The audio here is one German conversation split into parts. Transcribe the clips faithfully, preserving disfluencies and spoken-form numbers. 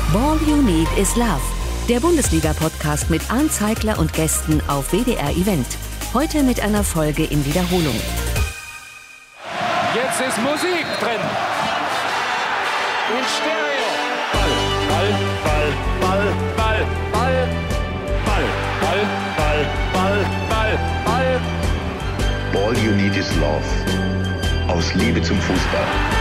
All You Need Is Love, der Bundesliga-Podcast mit Arndt Zeigler und Gästen auf W D R Event. Heute mit einer Folge in Wiederholung. Jetzt ist Musik drin. In Stereo. Ball, Ball, Ball, Ball, Ball, Ball, Ball, Ball, Ball, Ball, Ball, Ball. All You Need Is Love. Aus Liebe zum Fußball.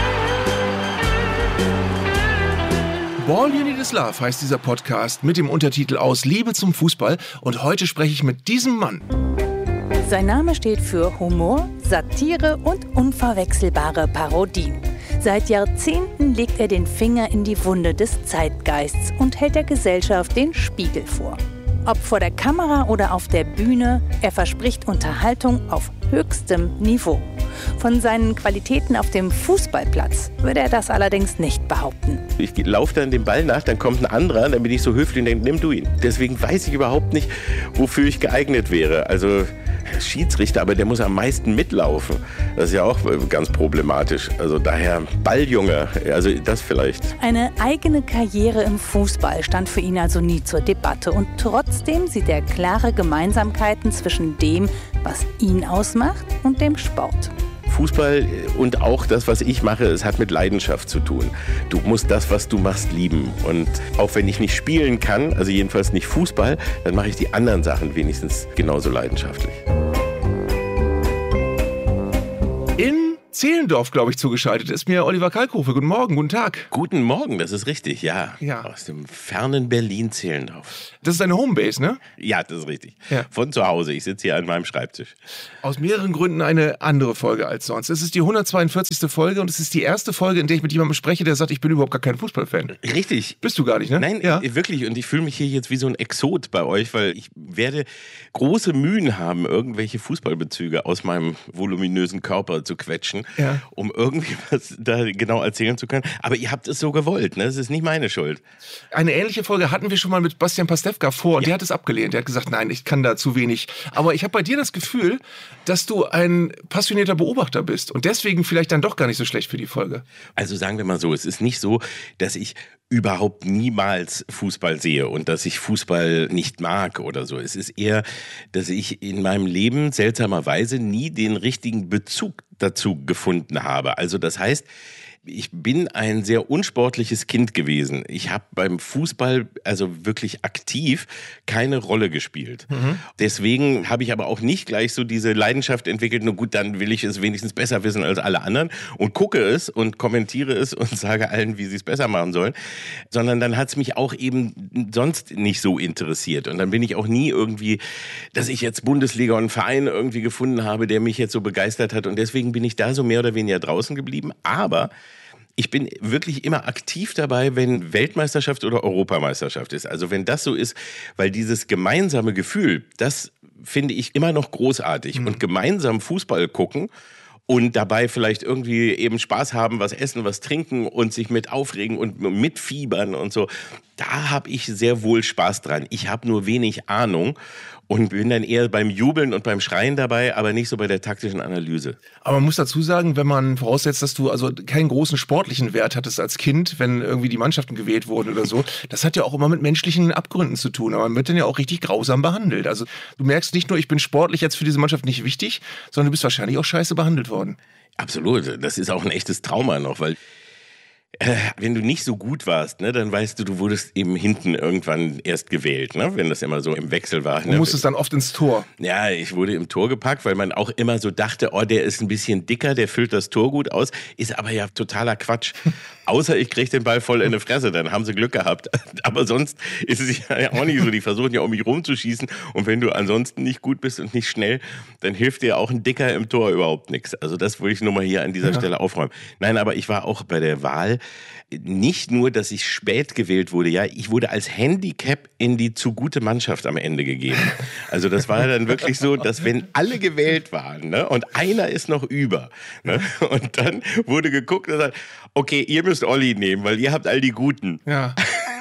All You Need Is Love heißt dieser Podcast mit dem Untertitel Aus Liebe zum Fußball. Und heute spreche ich mit diesem Mann. Sein Name steht für Humor, Satire und unverwechselbare Parodien. Seit Jahrzehnten legt er den Finger in die Wunde des Zeitgeists und hält der Gesellschaft den Spiegel vor. Ob vor der Kamera oder auf der Bühne, er verspricht Unterhaltung auf höchstem Niveau. Von seinen Qualitäten auf dem Fußballplatz würde er das allerdings nicht behaupten. Ich laufe dann dem Ball nach, dann kommt ein anderer, dann bin ich so höflich und denke, nimm du ihn. Deswegen weiß ich überhaupt nicht, wofür ich geeignet wäre. Also Schiedsrichter, aber der muss am meisten mitlaufen. Das ist ja auch ganz problematisch. Also daher Balljunge, also das vielleicht. Eine eigene Karriere im Fußball stand für ihn also nie zur Debatte. Und trotzdem sieht er klare Gemeinsamkeiten zwischen dem, was ihn ausmacht, und dem Sport. Fußball und auch das, was ich mache, es hat mit Leidenschaft zu tun. Du musst das, was du machst, lieben. Und auch wenn ich nicht spielen kann, also jedenfalls nicht Fußball, dann mache ich die anderen Sachen wenigstens genauso leidenschaftlich. In Zehlendorf, glaube ich, zugeschaltet ist mir Oliver Kalkofe. Guten Morgen, guten Tag. Guten Morgen, das ist richtig, ja. Ja. Aus dem fernen Berlin-Zehlendorf. Das ist deine Homebase, ne? Ja, das ist richtig. Ja. Von zu Hause. Ich sitze hier an meinem Schreibtisch. Aus mehreren Gründen eine andere Folge als sonst. Es ist die hundertzweiundvierzigste Folge und es ist die erste Folge, in der ich mit jemandem spreche, der sagt, ich bin überhaupt gar kein Fußballfan. Richtig. Bist du gar nicht, ne? Nein, ja. wirklich. Und ich fühle mich hier jetzt wie so ein Exot bei euch, weil ich werde große Mühen haben, irgendwelche Fußballbezüge aus meinem voluminösen Körper zu quetschen, Ja. um irgendwie was da genau erzählen zu können. Aber ihr habt es so gewollt, ne? Es ist nicht meine Schuld. Eine ähnliche Folge hatten wir schon mal mit Bastian Pastewka vor und Ja. der hat es abgelehnt. Der hat gesagt, nein, ich kann da zu wenig. Aber ich habe bei dir das Gefühl, dass du ein passionierter Beobachter bist und deswegen vielleicht dann doch gar nicht so schlecht für die Folge. Also sagen wir mal so, es ist nicht so, dass ich überhaupt niemals Fußball sehe und dass ich Fußball nicht mag oder so. Es ist eher, dass ich in meinem Leben seltsamerweise nie den richtigen Bezug dazu gefunden habe. Also das heißt, ich bin ein sehr unsportliches Kind gewesen. Ich habe beim Fußball also wirklich aktiv keine Rolle gespielt. Mhm. Deswegen habe ich aber auch nicht gleich so diese Leidenschaft entwickelt, nur gut, dann will ich es wenigstens besser wissen als alle anderen und gucke es und kommentiere es und sage allen, wie sie es besser machen sollen. Sondern dann hat es mich auch eben sonst nicht so interessiert. Und dann bin ich auch nie irgendwie, dass ich jetzt Bundesliga und einen Verein irgendwie gefunden habe, der mich jetzt so begeistert hat. Und deswegen bin ich da so mehr oder weniger draußen geblieben. Aber ich bin wirklich immer aktiv dabei, wenn Weltmeisterschaft oder Europameisterschaft ist. Also wenn das so ist, weil dieses gemeinsame Gefühl, das finde ich immer noch großartig. Mhm. Und gemeinsam Fußball gucken und dabei vielleicht irgendwie eben Spaß haben, was essen, was trinken und sich mit aufregen und mitfiebern und so. Da habe ich sehr wohl Spaß dran. Ich habe nur wenig Ahnung und bin dann eher beim Jubeln und beim Schreien dabei, aber nicht so bei der taktischen Analyse. Aber man muss dazu sagen, wenn man voraussetzt, dass du also keinen großen sportlichen Wert hattest als Kind, wenn irgendwie die Mannschaften gewählt wurden oder so, das hat ja auch immer mit menschlichen Abgründen zu tun. Aber man wird dann ja auch richtig grausam behandelt. Also du merkst nicht nur, ich bin sportlich jetzt für diese Mannschaft nicht wichtig, sondern du bist wahrscheinlich auch scheiße behandelt worden. Absolut. Das ist auch ein echtes Trauma noch, weil Äh, wenn du nicht so gut warst, ne, dann weißt du, du wurdest eben hinten irgendwann erst gewählt, ne, wenn das immer so im Wechsel war. Du ne. musstest dann oft ins Tor. Ja, ich wurde im Tor gepackt, weil man auch immer so dachte, oh, der ist ein bisschen dicker, der füllt das Tor gut aus. Ist aber ja totaler Quatsch. Außer ich kriege den Ball voll in die Fresse, dann haben sie Glück gehabt. Aber sonst ist es ja auch nicht so. Die versuchen ja um mich rumzuschießen. Und wenn du ansonsten nicht gut bist und nicht schnell, dann hilft dir auch ein Dicker im Tor überhaupt nichts. Also das wollte ich nur mal hier an dieser ja. Stelle aufräumen. Nein, aber ich war auch bei der Wahl nicht nur, dass ich spät gewählt wurde, ja, ich wurde als Handicap in die zu gute Mannschaft am Ende gegeben. Also das war dann wirklich so, dass wenn alle gewählt waren, ne, und einer ist noch über, ne, und dann wurde geguckt und gesagt, okay, ihr müsst Olli nehmen, weil ihr habt all die Guten. Ja.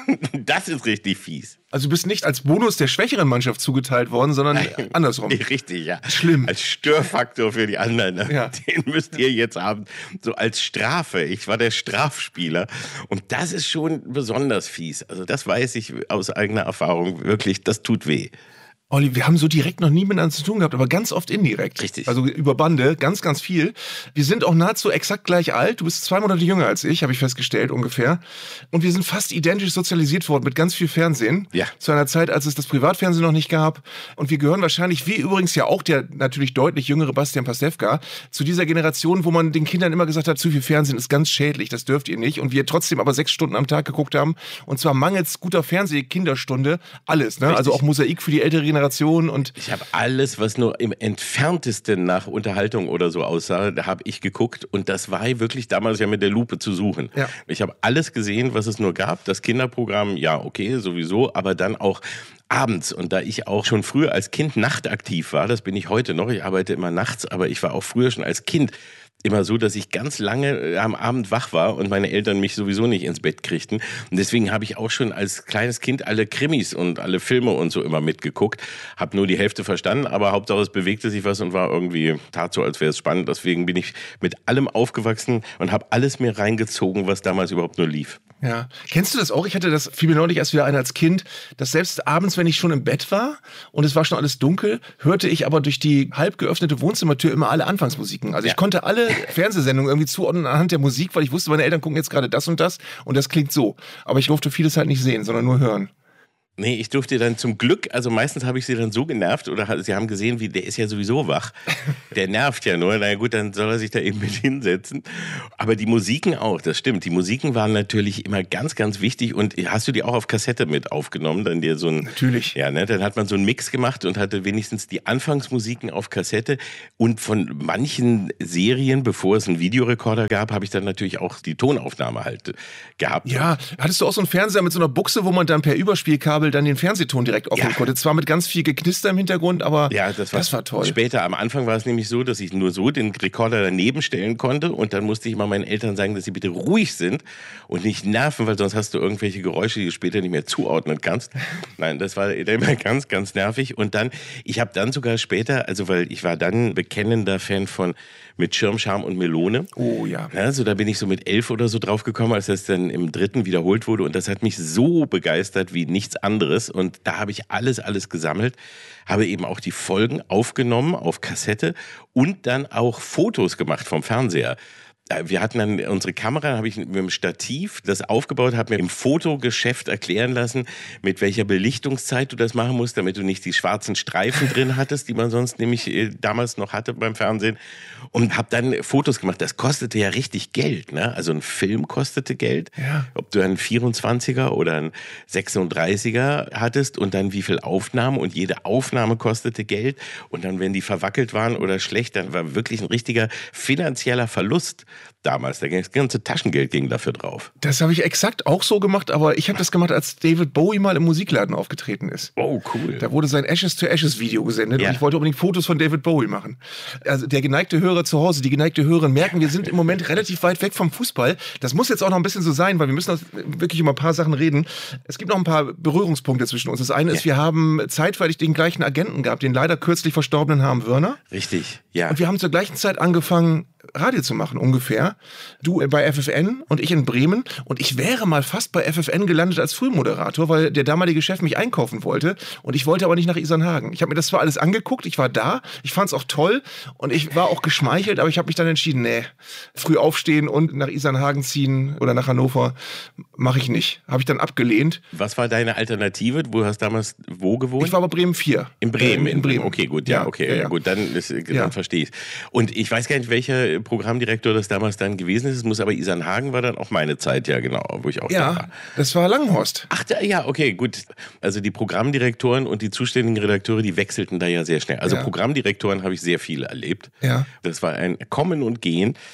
Das ist richtig fies. Also du bist nicht als Bonus der schwächeren Mannschaft zugeteilt worden, sondern Nein. andersrum. Nee, richtig, ja. Schlimm. Als Störfaktor für die anderen. Ja. Den müsst ihr jetzt haben. So als Strafe. Ich war der Strafspieler. Und das ist schon besonders fies. Also das weiß ich aus eigener Erfahrung wirklich. Das tut weh. Olli, wir haben so direkt noch nie miteinander zu tun gehabt, aber ganz oft indirekt. Richtig. Also über Bande, ganz, ganz viel. Wir sind auch nahezu exakt gleich alt. Du bist zwei Monate jünger als ich, habe ich festgestellt, ungefähr. Und wir sind fast identisch sozialisiert worden mit ganz viel Fernsehen. Ja. Zu einer Zeit, als es das Privatfernsehen noch nicht gab. Und wir gehören wahrscheinlich, wie übrigens ja auch der natürlich deutlich jüngere Bastian Pastewka, zu dieser Generation, wo man den Kindern immer gesagt hat, zu viel Fernsehen ist ganz schädlich, das dürft ihr nicht. Und wir trotzdem aber sechs Stunden am Tag geguckt haben. Und zwar mangels guter Fernseh-Kinderstunde, alles. Ne? Also auch Mosaik für die ältere Generation. Und ich habe alles, was nur im entferntesten nach Unterhaltung oder so aussah, da habe ich geguckt und das war wirklich damals ja mit der Lupe zu suchen. Ja. Ich habe alles gesehen, was es nur gab. Das Kinderprogramm, ja okay, sowieso, aber dann auch abends. Und da ich auch schon früher als Kind nachtaktiv war, das bin ich heute noch, ich arbeite immer nachts, aber ich war auch früher schon als Kind immer so, dass ich ganz lange am Abend wach war und meine Eltern mich sowieso nicht ins Bett kriegten. Und deswegen habe ich auch schon als kleines Kind alle Krimis und alle Filme und so immer mitgeguckt. Habe nur die Hälfte verstanden, aber Hauptsache es bewegte sich was und war irgendwie, tat so, als wäre es spannend. Deswegen bin ich mit allem aufgewachsen und habe alles mir reingezogen, was damals überhaupt nur lief. Ja. Kennst du das auch? Ich hatte das, fiel mir neulich erst wieder ein als Kind, dass selbst abends, wenn ich schon im Bett war und es war schon alles dunkel, hörte ich aber durch die halb geöffnete Wohnzimmertür immer alle Anfangsmusiken. Also Ja. ich konnte alle Fernsehsendungen irgendwie zuordnen anhand der Musik, weil ich wusste, meine Eltern gucken jetzt gerade das und das und das klingt so. Aber ich durfte vieles halt nicht sehen, sondern nur hören. Nee, ich durfte dann zum Glück, also meistens habe ich sie dann so genervt oder sie haben gesehen, wie der ist ja sowieso wach. Der nervt ja nur. Na gut, dann soll er sich da eben mit hinsetzen. Aber die Musiken auch, das stimmt. Die Musiken waren natürlich immer ganz, ganz wichtig. Und hast du die auch auf Kassette mit aufgenommen? Dann dir so ein, Natürlich. Ja, ne, dann hat man so einen Mix gemacht und hatte wenigstens die Anfangsmusiken auf Kassette. Und von manchen Serien, bevor es einen Videorekorder gab, habe ich dann natürlich auch die Tonaufnahme halt gehabt. Ja, hattest du auch so einen Fernseher mit so einer Buchse, wo man dann per Überspielkabel dann den Fernsehton direkt aufnehmen Ja. konnte? Zwar mit ganz viel Geknister im Hintergrund, aber Ja, das war, das war toll. Später, am Anfang war es nämlich so, dass ich nur so den Rekorder daneben stellen konnte und dann musste ich mal meinen Eltern sagen, dass sie bitte ruhig sind und nicht nerven, weil sonst hast du irgendwelche Geräusche, die du später nicht mehr zuordnen kannst. Nein, das war immer ganz, ganz nervig. Und dann, ich habe dann sogar später, also weil ich war dann bekennender Fan von Mit Schirm, Charme und Melone. Oh ja. Also da bin ich so mit elf oder so drauf gekommen, als das dann im dritten wiederholt wurde und das hat mich so begeistert wie nichts anderes und da habe ich alles, alles gesammelt, habe eben auch die Folgen aufgenommen auf Kassette und dann auch Fotos gemacht vom Fernseher. Wir hatten dann unsere Kamera, habe ich mit dem Stativ das aufgebaut, habe mir im Fotogeschäft erklären lassen, mit welcher Belichtungszeit du das machen musst, damit du nicht die schwarzen Streifen drin hattest, die man sonst nämlich äh, damals noch hatte beim Fernsehen. Und habe dann Fotos gemacht. Das kostete ja richtig Geld, ne? Also ein Film kostete Geld. Ja. Ob du einen vierundzwanziger oder einen sechsunddreißiger hattest und dann wie viel Aufnahmen und jede Aufnahme kostete Geld. Und dann, wenn die verwackelt waren oder schlecht, dann war wirklich ein richtiger finanzieller Verlust. Damals, das ganze Taschengeld ging dafür drauf. Das habe ich exakt auch so gemacht, aber ich habe das gemacht, als David Bowie mal im Musikladen aufgetreten ist. Oh, cool. Da wurde sein Ashes-to-Ashes-Video gesendet Ja. und ich wollte unbedingt Fotos von David Bowie machen. Also der geneigte Hörer zu Hause, die geneigte Hörerin merken, wir sind im Moment relativ weit weg vom Fußball. Das muss jetzt auch noch ein bisschen so sein, weil wir müssen wirklich über ein paar Sachen reden. Es gibt noch ein paar Berührungspunkte zwischen uns. Das eine ist, Ja. wir haben zeitweilig den gleichen Agenten gehabt, den leider kürzlich verstorbenen Harm Wörner. Richtig, ja. Und wir haben zur gleichen Zeit angefangen, Radio zu machen, ungefähr. Du bei F F N und ich in Bremen. Und ich wäre mal fast bei F F N gelandet als Frühmoderator, weil der damalige Chef mich einkaufen wollte. Und ich wollte aber nicht nach Isernhagen. Ich habe mir das zwar alles angeguckt, ich war da, ich fand es auch toll und ich war auch geschmeichelt, aber ich habe mich dann entschieden, nee, früh aufstehen und nach Isernhagen ziehen oder nach Hannover mache ich nicht. Habe ich dann abgelehnt. Was war deine Alternative? Du hast damals wo gewohnt? Ich war bei Bremen vier. In Bremen, Äh, in Bremen. Okay, gut, ja, okay, ja, ja, ja. gut, dann, ist, dann Ja. verstehe ich. Und ich weiß gar nicht, welcher Programmdirektor das damals dann gewesen ist. Es muss aber Isernhagen war dann auch meine Zeit, ja genau, wo ich auch da Ja, war. das war Langhorst. Ach, da, ja, okay, gut. Also die Programmdirektoren und die zuständigen Redakteure, die wechselten da ja sehr schnell. Also Ja. Programmdirektoren habe ich sehr viele erlebt. Ja. Das war ein Kommen und Gehen.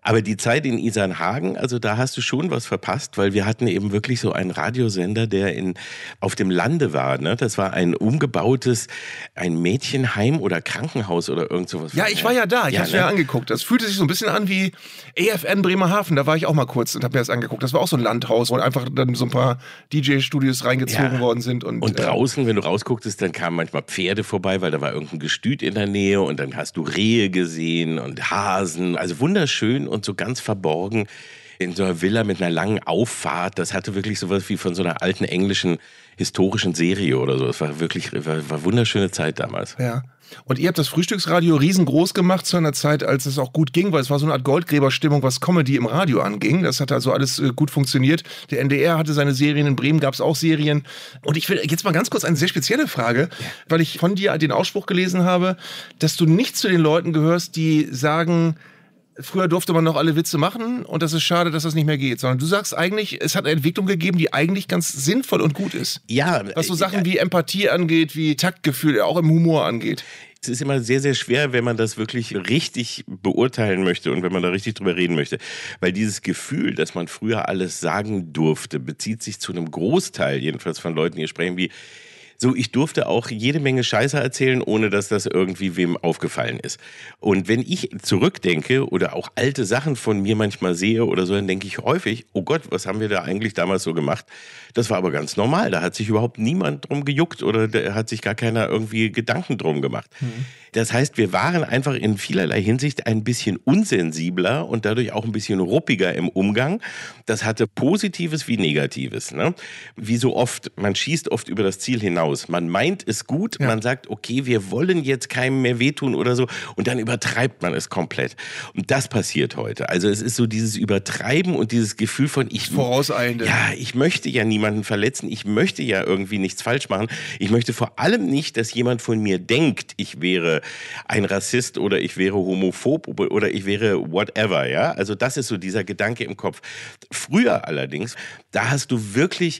Aber die Zeit in Isernhagen, also da hast du schon was verpasst, weil wir hatten eben wirklich so einen Radiosender, der in, auf dem Lande war. Ne? Das war ein umgebautes, ein Mädchenheim oder Krankenhaus oder irgend sowas. Ja, ich war ja da, ich ja, habe es ne? mir angeguckt. Das fühlte sich so ein bisschen an wie E F N Bremerhaven, da war ich auch mal kurz und habe mir das angeguckt. Das war auch so ein Landhaus, wo einfach dann so ein paar D J-Studios reingezogen ja. worden sind. Und, und draußen, äh, wenn du rausgucktest, dann kamen manchmal Pferde vorbei, weil da war irgendein Gestüt in der Nähe und dann hast du Rehe gesehen und Hasen. Also wunderschön und so ganz verborgen in so einer Villa mit einer langen Auffahrt. Das hatte wirklich sowas wie von so einer alten englischen historischen Serie oder so. Das war wirklich, war, war wunderschöne Zeit damals. Ja. Und ihr habt das Frühstücksradio riesengroß gemacht zu einer Zeit, als es auch gut ging, weil es war so eine Art Goldgräberstimmung, was Comedy im Radio anging. Das hat also alles äh, gut funktioniert. Der N D R hatte seine Serien, in Bremen gab es auch Serien. Und ich will jetzt mal ganz kurz eine sehr spezielle Frage, weil ich von dir den Ausspruch gelesen habe, dass du nicht zu den Leuten gehörst, die sagen, früher durfte man noch alle Witze machen und das ist schade, dass das nicht mehr geht. Sondern du sagst eigentlich, es hat eine Entwicklung gegeben, die eigentlich ganz sinnvoll und gut ist. Ja. Was so Sachen wie Empathie angeht, wie Taktgefühl, auch im Humor angeht. Es ist immer sehr, sehr schwer, wenn man das wirklich richtig beurteilen möchte und wenn man da richtig drüber reden möchte. Weil dieses Gefühl, dass man früher alles sagen durfte, bezieht sich zu einem Großteil, jedenfalls von Leuten, die hier sprechen, wie so, ich durfte auch jede Menge Scheiße erzählen, ohne dass das irgendwie wem aufgefallen ist. Und wenn ich zurückdenke oder auch alte Sachen von mir manchmal sehe oder so, dann denke ich häufig, oh Gott, was haben wir da eigentlich damals so gemacht? Das war aber ganz normal. Da hat sich überhaupt niemand drum gejuckt oder da hat sich gar keiner irgendwie Gedanken drum gemacht. Mhm. Das heißt, wir waren einfach in vielerlei Hinsicht ein bisschen unsensibler und dadurch auch ein bisschen ruppiger im Umgang. Das hatte Positives wie Negatives. Ne? Wie so oft, man schießt oft über das Ziel hinaus. Man meint es gut, ja. Man sagt, okay, wir wollen jetzt keinem mehr wehtun oder so und dann übertreibt man es komplett. Und das passiert heute. Also es ist so dieses Übertreiben und dieses Gefühl von ich Vorauseilende. Ja, ich möchte ja niemanden verletzen, ich möchte ja irgendwie nichts falsch machen. Ich möchte vor allem nicht, dass jemand von mir denkt, ich wäre ein Rassist oder ich wäre homophob oder ich wäre whatever, ja. Also das ist so dieser Gedanke im Kopf. Früher allerdings, da hast du wirklich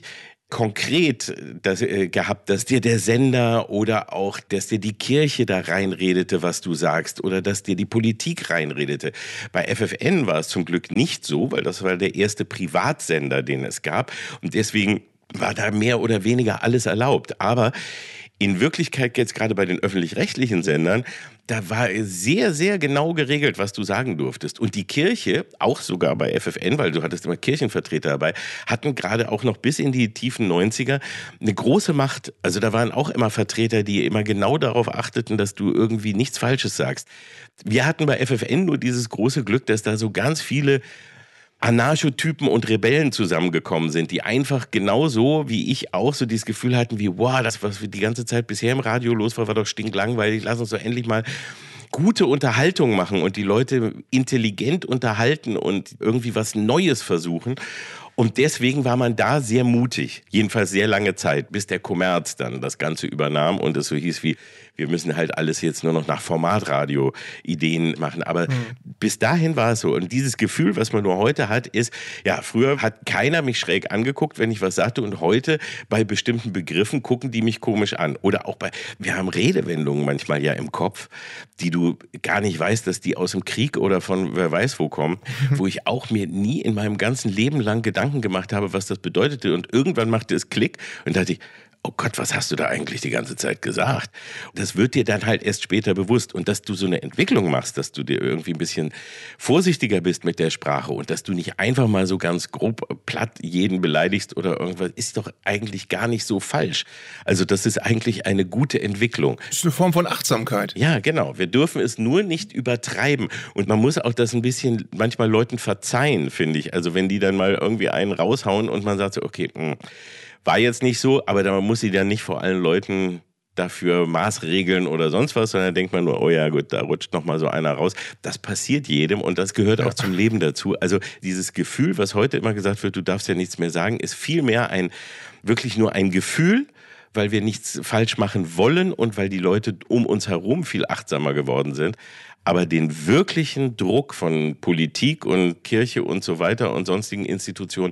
konkret das, äh, gehabt, dass dir der Sender oder auch, dass dir die Kirche da reinredete, was du sagst, oder dass dir die Politik reinredete. Bei F F N war es zum Glück nicht so, weil das war der erste Privatsender, den es gab. Und deswegen war da mehr oder weniger alles erlaubt. Aber in Wirklichkeit jetzt gerade bei den öffentlich-rechtlichen Sendern, da war sehr, sehr genau geregelt, was du sagen durftest. Und die Kirche, auch sogar bei F F N, weil du hattest immer Kirchenvertreter dabei, hatten gerade auch noch bis in die tiefen neunziger eine große Macht. Also da waren auch immer Vertreter, die immer genau darauf achteten, dass du irgendwie nichts Falsches sagst. Wir hatten bei F F N nur dieses große Glück, dass da so ganz viele Anarchotypen und Rebellen zusammengekommen sind, die einfach genauso wie ich auch so dieses Gefühl hatten wie, wow, das, was die ganze Zeit bisher im Radio los war, war doch stinklangweilig, lass uns doch endlich mal gute Unterhaltung machen und die Leute intelligent unterhalten und irgendwie was Neues versuchen. Und deswegen war man da sehr mutig, jedenfalls sehr lange Zeit, bis der Kommerz dann das Ganze übernahm und es so hieß wie, wir müssen halt alles jetzt nur noch nach Formatradio-Ideen machen. Aber mhm. bis dahin war es so. Und dieses Gefühl, was man nur heute hat, ist, ja, früher hat keiner mich schräg angeguckt, wenn ich was sagte. Und heute bei bestimmten Begriffen gucken die mich komisch an. Oder auch bei, wir haben Redewendungen manchmal ja im Kopf, die du gar nicht weißt, dass die aus dem Krieg oder von wer weiß wo kommen, wo ich auch mir nie in meinem ganzen Leben lang Gedanken gemacht habe, was das bedeutete. Und irgendwann machte es Klick und dachte ich, oh Gott, was hast du da eigentlich die ganze Zeit gesagt? Das wird dir dann halt erst später bewusst. Und dass du so eine Entwicklung machst, dass du dir irgendwie ein bisschen vorsichtiger bist mit der Sprache und dass du nicht einfach mal so ganz grob platt jeden beleidigst oder irgendwas, ist doch eigentlich gar nicht so falsch. Also das ist eigentlich eine gute Entwicklung. Das ist eine Form von Achtsamkeit. Ja, genau. Wir dürfen es nur nicht übertreiben. Und man muss auch das ein bisschen manchmal Leuten verzeihen, finde ich. Also wenn die dann mal irgendwie einen raushauen und man sagt so, okay, mh, war jetzt nicht so, aber man muss sie dann nicht vor allen Leuten dafür maßregeln oder sonst was, sondern denkt man nur, oh ja gut, da rutscht noch mal so einer raus. Das passiert jedem und das gehört auch zum Leben dazu. Also dieses Gefühl, was heute immer gesagt wird, du darfst ja nichts mehr sagen, ist vielmehr ein, wirklich nur ein Gefühl, weil wir nichts falsch machen wollen und weil die Leute um uns herum viel achtsamer geworden sind. Aber den wirklichen Druck von Politik und Kirche und so weiter und sonstigen Institutionen,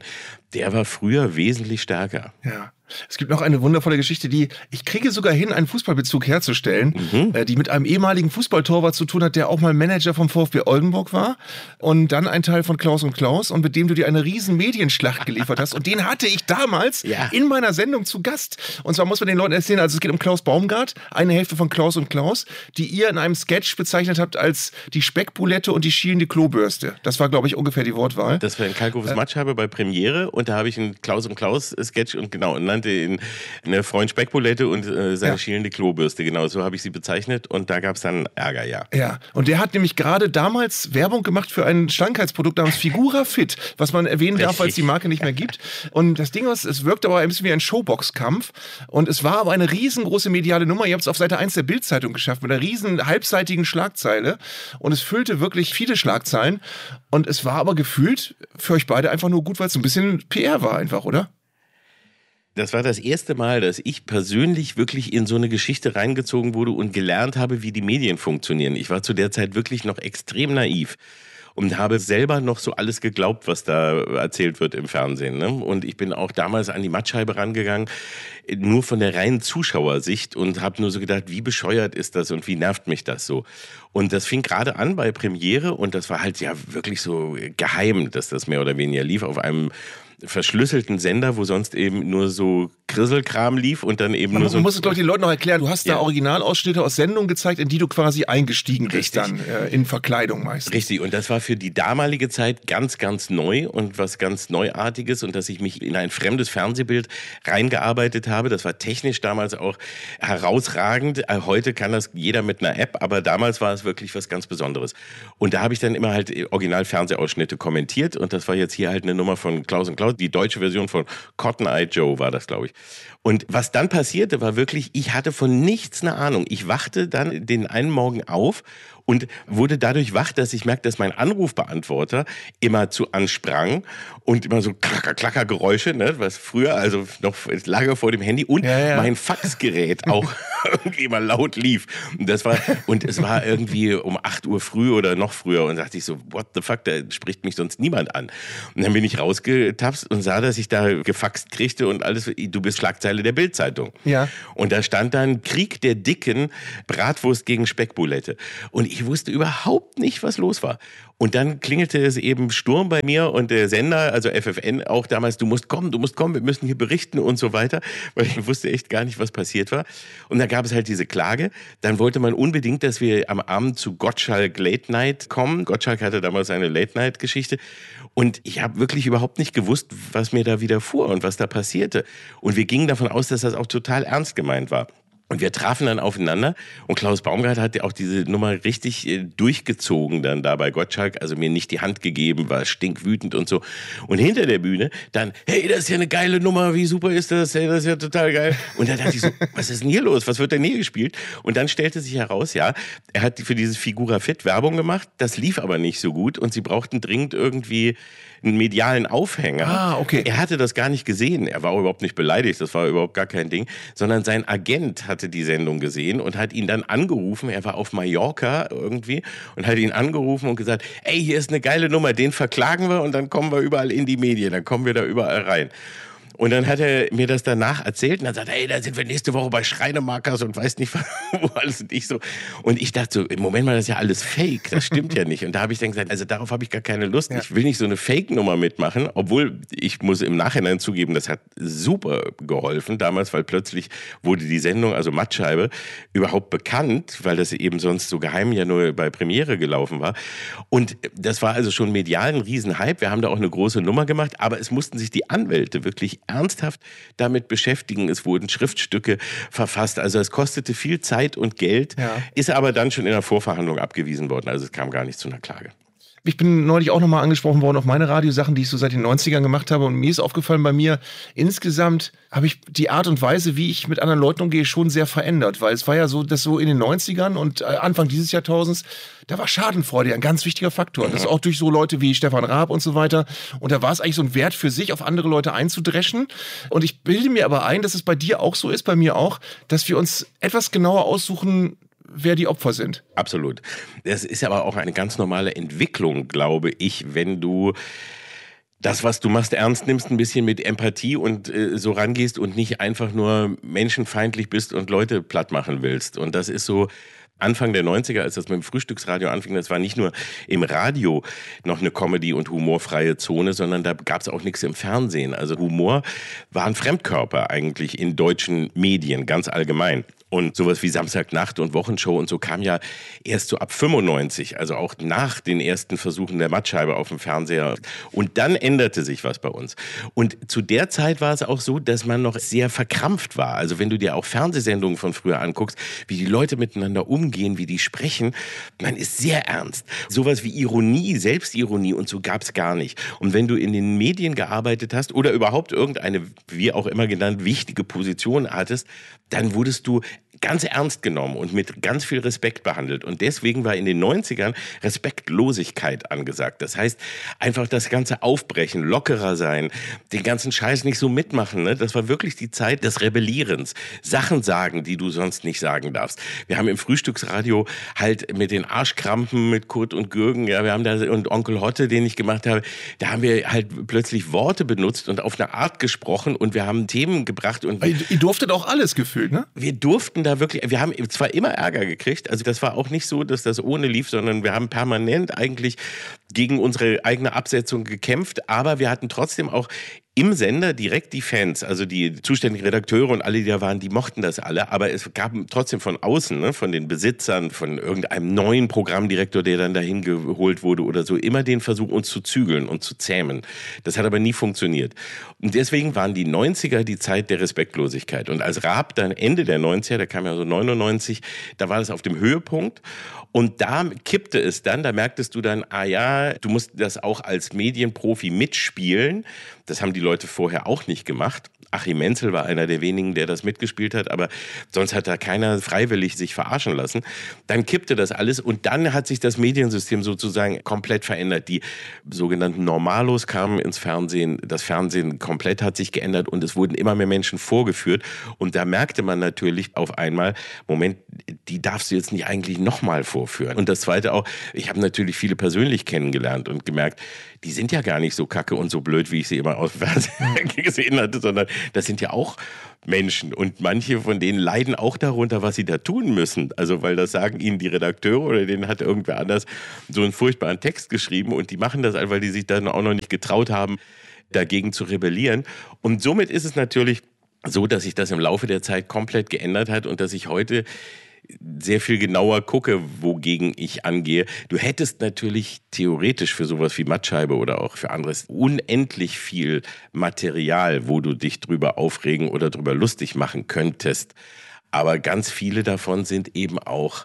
der war früher wesentlich stärker. Ja. Es gibt noch eine wundervolle Geschichte, die, ich kriege sogar hin, einen Fußballbezug herzustellen, mhm. äh, die mit einem ehemaligen Fußballtorwart zu tun hat, der auch mal Manager vom VfB Oldenburg war und dann ein Teil von Klaus und Klaus und mit dem du dir eine riesen Medienschlacht geliefert hast und den hatte ich damals ja. in meiner Sendung zu Gast. Und zwar muss man den Leuten erzählen, also es geht um Klaus Baumgart, eine Hälfte von Klaus und Klaus, die ihr in einem Sketch bezeichnet habt als die Speckbulette und die schielende Klobürste. Das war, glaube ich, ungefähr die Wortwahl. Das war in Kalkofes äh, Matschhabe bei Premiere und da habe ich einen Klaus und Klaus Sketch und genau, und nannte ihn eine Freund Speckbulette und äh, seine ja. schielende Klobürste. Genau, so habe ich sie bezeichnet und da gab es dann Ärger, ja. Ja, und der hat nämlich gerade damals Werbung gemacht für ein Schlankheitsprodukt namens Figura Fit, was man erwähnen darf, weil es die Marke nicht mehr gibt. Und das Ding ist, es wirkt aber ein bisschen wie ein Showbox-Kampf und es war aber eine riesengroße mediale Nummer. Ihr habt es auf Seite eins der Bild-Zeitung geschafft mit einer riesen halbseitigen Schlagzeile und es füllte wirklich viele Schlagzeilen und es war aber gefühlt für euch beide einfach nur gut, weil es ein bisschen P R war einfach, oder? Das war das erste Mal, dass ich persönlich wirklich in so eine Geschichte reingezogen wurde und gelernt habe, wie die Medien funktionieren. Ich war zu der Zeit wirklich noch extrem naiv und habe selber noch so alles geglaubt, was da erzählt wird im Fernsehen. Ne? Und ich bin auch damals an die Mattscheibe rangegangen, nur von der reinen Zuschauersicht und habe nur so gedacht, wie bescheuert ist das und wie nervt mich das so. Und das fing gerade an bei Premiere und das war halt ja wirklich so geheim, dass das mehr oder weniger lief auf einem verschlüsselten Sender, wo sonst eben nur so Krisselkram lief und dann eben man, nur so... Man muss es, glaube ich, den Leuten noch erklären, du hast ja. da Originalausschnitte aus Sendungen gezeigt, in die du quasi eingestiegen bist. Richtig. Dann, äh, in Verkleidung meistens. Richtig, und das war für die damalige Zeit ganz, ganz neu und was ganz Neuartiges und dass ich mich in ein fremdes Fernsehbild reingearbeitet habe, das war technisch damals auch herausragend. Heute kann das jeder mit einer App, aber damals war es wirklich was ganz Besonderes. Und da habe ich dann immer halt Original-Fernsehausschnitte kommentiert und das war jetzt hier halt eine Nummer von Klaus und Klaus, die deutsche Version von Cotton Eye Joe war das, glaube ich. Und was dann passierte, war wirklich, ich hatte von nichts eine Ahnung. Ich wachte dann den einen Morgen auf und wurde dadurch wach, dass ich merkte, dass mein Anrufbeantworter immer zu ansprang und immer so klacker, klacker Geräusche, ne, was früher, also noch lange vor dem Handy und ja, ja. mein Faxgerät auch irgendwie mal laut lief. Und das war, und es war irgendwie um acht Uhr früh oder noch früher und dachte ich so, what the fuck, da spricht mich sonst niemand an. Und dann bin ich rausgetapst und sah, dass ich da gefaxt kriegte und alles, du bist Schlagzeile der Bild-Zeitung. Ja. Und da stand dann Krieg der Dicken, Bratwurst gegen Speckbulette. Und ich wusste überhaupt nicht, was los war. Und dann klingelte es eben Sturm bei mir und der Sender, also F F N, auch damals, du musst kommen, du musst kommen, wir müssen hier berichten und so weiter, weil ich wusste echt gar nicht, was passiert war. Und dann gab es halt diese Klage. Dann wollte man unbedingt, dass wir am Abend zu Gottschalk Late Night kommen. Gottschalk hatte damals eine Late Night Geschichte. Und ich habe wirklich überhaupt nicht gewusst, was mir da widerfuhr und was da passierte. Und wir gingen davon aus, dass das auch total ernst gemeint war. Und wir trafen dann aufeinander und Klaus Baumgart hat ja auch diese Nummer richtig äh, durchgezogen dann da bei Gottschalk, also mir nicht die Hand gegeben, war stinkwütend und so. Und hinter der Bühne dann, hey, das ist ja eine geile Nummer, wie super ist das, hey, das ist ja total geil. Und dann dachte ich so, was ist denn hier los, was wird denn hier gespielt? Und dann stellte sich heraus, ja, er hat für dieses Figura Fit Werbung gemacht, das lief aber nicht so gut und sie brauchten dringend irgendwie einen medialen Aufhänger. Ah, okay. Er hatte das gar nicht gesehen, er war überhaupt nicht beleidigt, das war überhaupt gar kein Ding, sondern sein Agent hatte die Sendung gesehen und hat ihn dann angerufen, er war auf Mallorca irgendwie und hat ihn angerufen und gesagt, ey, hier ist eine geile Nummer, den verklagen wir und dann kommen wir überall in die Medien, dann kommen wir da überall rein. Und dann hat er mir das danach erzählt und dann sagt er, hey, da sind wir nächste Woche bei Schreinemarkers und weiß nicht, wo alles und ich so. Und ich dachte so, im Moment mal, das ist ja alles Fake, das stimmt ja nicht. Und da habe ich dann gesagt, also darauf habe ich gar keine Lust. Ja. Ich will nicht so eine Fake-Nummer mitmachen, obwohl ich muss im Nachhinein zugeben, das hat super geholfen damals, weil plötzlich wurde die Sendung, also Mattscheibe, überhaupt bekannt, weil das eben sonst so geheim ja nur bei Premiere gelaufen war. Und das war also schon medial ein Riesenhype. Wir haben da auch eine große Nummer gemacht, aber es mussten sich die Anwälte wirklich ernsthaft damit beschäftigen. Es wurden Schriftstücke verfasst. Also es kostete viel Zeit und Geld, ja. Ist aber dann schon in der Vorverhandlung abgewiesen worden. Also es kam gar nicht zu einer Klage. Ich bin neulich auch nochmal angesprochen worden auf meine Radiosachen, die ich so seit den neunzigern gemacht habe. Und mir ist aufgefallen, bei mir insgesamt habe ich die Art und Weise, wie ich mit anderen Leuten umgehe, schon sehr verändert. Weil es war ja so, dass so in den neunzigern und Anfang dieses Jahrtausends, da war Schadenfreude ein ganz wichtiger Faktor. Das ist auch durch so Leute wie Stefan Raab und so weiter. Und da war es eigentlich so ein Wert für sich, auf andere Leute einzudreschen. Und ich bilde mir aber ein, dass es bei dir auch so ist, bei mir auch, dass wir uns etwas genauer aussuchen, wer die Opfer sind. Absolut. Das ist aber auch eine ganz normale Entwicklung, glaube ich, wenn du das, was du machst, ernst nimmst, ein bisschen mit Empathie und äh, so rangehst und nicht einfach nur menschenfeindlich bist und Leute platt machen willst. Und das ist so Anfang der neunziger, als das mit dem Frühstücksradio anfing, das war nicht nur im Radio noch eine Comedy- und humorfreie Zone, sondern da gab es auch nichts im Fernsehen. Also Humor war ein Fremdkörper eigentlich in deutschen Medien, ganz allgemein. Und sowas wie Samstagnacht und Wochenshow und so kam ja erst so ab fünfundneunzig, also auch nach den ersten Versuchen der Mattscheibe auf dem Fernseher. Und dann änderte sich was bei uns. Und zu der Zeit war es auch so, dass man noch sehr verkrampft war. Also wenn du dir auch Fernsehsendungen von früher anguckst, wie die Leute miteinander umgehen, wie die sprechen, man ist sehr ernst. Sowas wie Ironie, Selbstironie und so gab es gar nicht. Und wenn du in den Medien gearbeitet hast oder überhaupt irgendeine, wie auch immer genannt, wichtige Position hattest, dann wurdest du ganz ernst genommen und mit ganz viel Respekt behandelt. Und deswegen war in den neunzigern Respektlosigkeit angesagt. Das heißt, einfach das Ganze aufbrechen, lockerer sein, den ganzen Scheiß nicht so mitmachen. Ne? Das war wirklich die Zeit des Rebellierens. Sachen sagen, die du sonst nicht sagen darfst. Wir haben im Frühstücksradio halt mit den Arschkrampen, mit Kurt und Gürgen, ja, wir haben da, und Onkel Hotte, den ich gemacht habe, da haben wir halt plötzlich Worte benutzt und auf eine Art gesprochen und wir haben Themen gebracht. Und ihr, ihr durftet auch alles gefühlt, ne? Wir durften da wirklich, wir haben zwar immer Ärger gekriegt, also das war auch nicht so, dass das ohne lief, sondern wir haben permanent eigentlich gegen unsere eigene Absetzung gekämpft, aber wir hatten trotzdem auch im Sender direkt die Fans, also die zuständigen Redakteure und alle, die da waren, die mochten das alle, aber es gab trotzdem von außen, ne, von den Besitzern, von irgendeinem neuen Programmdirektor, der dann dahin geholt wurde oder so, immer den Versuch, uns zu zügeln und zu zähmen. Das hat aber nie funktioniert. Und deswegen waren die neunziger die Zeit der Respektlosigkeit. Und als Raab dann Ende der neunziger, da kam ja so neunundneunzig, da war das auf dem Höhepunkt. Und da kippte es dann, da merktest du dann, ah ja, du musst das auch als Medienprofi mitspielen. Das haben die Leute vorher auch nicht gemacht. Achim Menzel war einer der wenigen, der das mitgespielt hat, aber sonst hat da keiner freiwillig sich verarschen lassen. Dann kippte das alles und dann hat sich das Mediensystem sozusagen komplett verändert. Die sogenannten Normalos kamen ins Fernsehen, das Fernsehen komplett hat sich geändert und es wurden immer mehr Menschen vorgeführt. Und da merkte man natürlich auf einmal, Moment, die darfst du jetzt nicht eigentlich nochmal vorführen. Und das Zweite auch, ich habe natürlich viele persönlich kennengelernt und gemerkt, die sind ja gar nicht so kacke und so blöd, wie ich sie immer aus dem Fernsehen gesehen hatte, sondern das sind ja auch Menschen und manche von denen leiden auch darunter, was sie da tun müssen. Also weil das sagen ihnen die Redakteure oder denen hat irgendwer anders so einen furchtbaren Text geschrieben und die machen das, weil die sich dann auch noch nicht getraut haben, dagegen zu rebellieren. Und somit ist es natürlich so, dass sich das im Laufe der Zeit komplett geändert hat und dass ich heute sehr viel genauer gucke, wogegen ich angehe. Du hättest natürlich theoretisch für sowas wie Mattscheibe oder auch für anderes unendlich viel Material, wo du dich drüber aufregen oder drüber lustig machen könntest. Aber ganz viele davon sind eben auch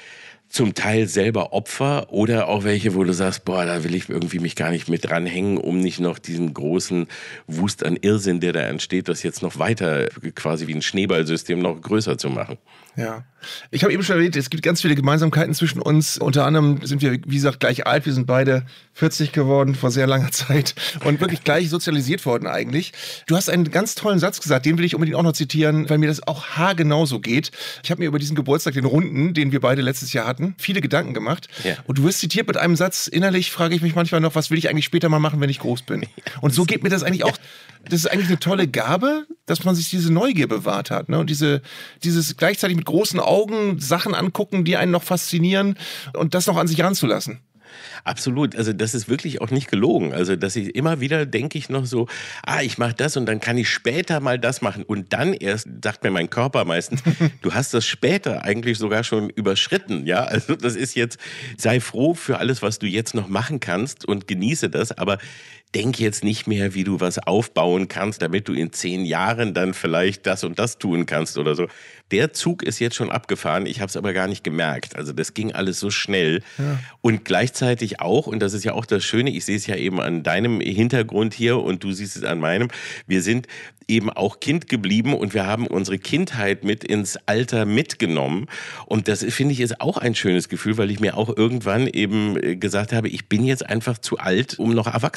zum Teil selber Opfer oder auch welche, wo du sagst, boah, da will ich irgendwie mich gar nicht mit dranhängen, um nicht noch diesen großen Wust an Irrsinn, der da entsteht, das jetzt noch weiter quasi wie ein Schneeballsystem noch größer zu machen. Ja, ich habe eben schon erwähnt, es gibt ganz viele Gemeinsamkeiten zwischen uns. Unter anderem sind wir, wie gesagt, gleich alt. Wir sind beide vierzig geworden vor sehr langer Zeit und wirklich gleich sozialisiert worden eigentlich. Du hast einen ganz tollen Satz gesagt, den will ich unbedingt auch noch zitieren, weil mir das auch haargenau so geht. Ich habe mir über diesen Geburtstag, den Runden, den wir beide letztes Jahr hatten, viele Gedanken gemacht. Ja. Und du wirst zitiert mit einem Satz, innerlich frage ich mich manchmal noch, was will ich eigentlich später mal machen, wenn ich groß bin? Und so geht mir das eigentlich auch. Das ist eigentlich eine tolle Gabe, dass man sich diese Neugier bewahrt hat, ne? Und diese, dieses gleichzeitig mit großen Augen Sachen angucken, die einen noch faszinieren und das noch an sich ranzulassen. Absolut, also das ist wirklich auch nicht gelogen, also dass ich immer wieder denke ich noch so, ah, ich mache das und dann kann ich später mal das machen und dann erst sagt mir mein Körper meistens, du hast das später eigentlich sogar schon überschritten, ja, also das ist jetzt, sei froh für alles, was du jetzt noch machen kannst und genieße das, aber denk jetzt nicht mehr, wie du was aufbauen kannst, damit du in zehn Jahren dann vielleicht das und das tun kannst oder so. Der Zug ist jetzt schon abgefahren, ich habe es aber gar nicht gemerkt. Also das ging alles so schnell. Ja. Und gleichzeitig auch, und das ist ja auch das Schöne, ich sehe es ja eben an deinem Hintergrund hier und du siehst es an meinem, wir sind eben auch Kind geblieben und wir haben unsere Kindheit mit ins Alter mitgenommen. Und das, finde ich, ist auch ein schönes Gefühl, weil ich mir auch irgendwann eben gesagt habe, ich bin jetzt einfach zu alt, um noch erwachsen zu werden.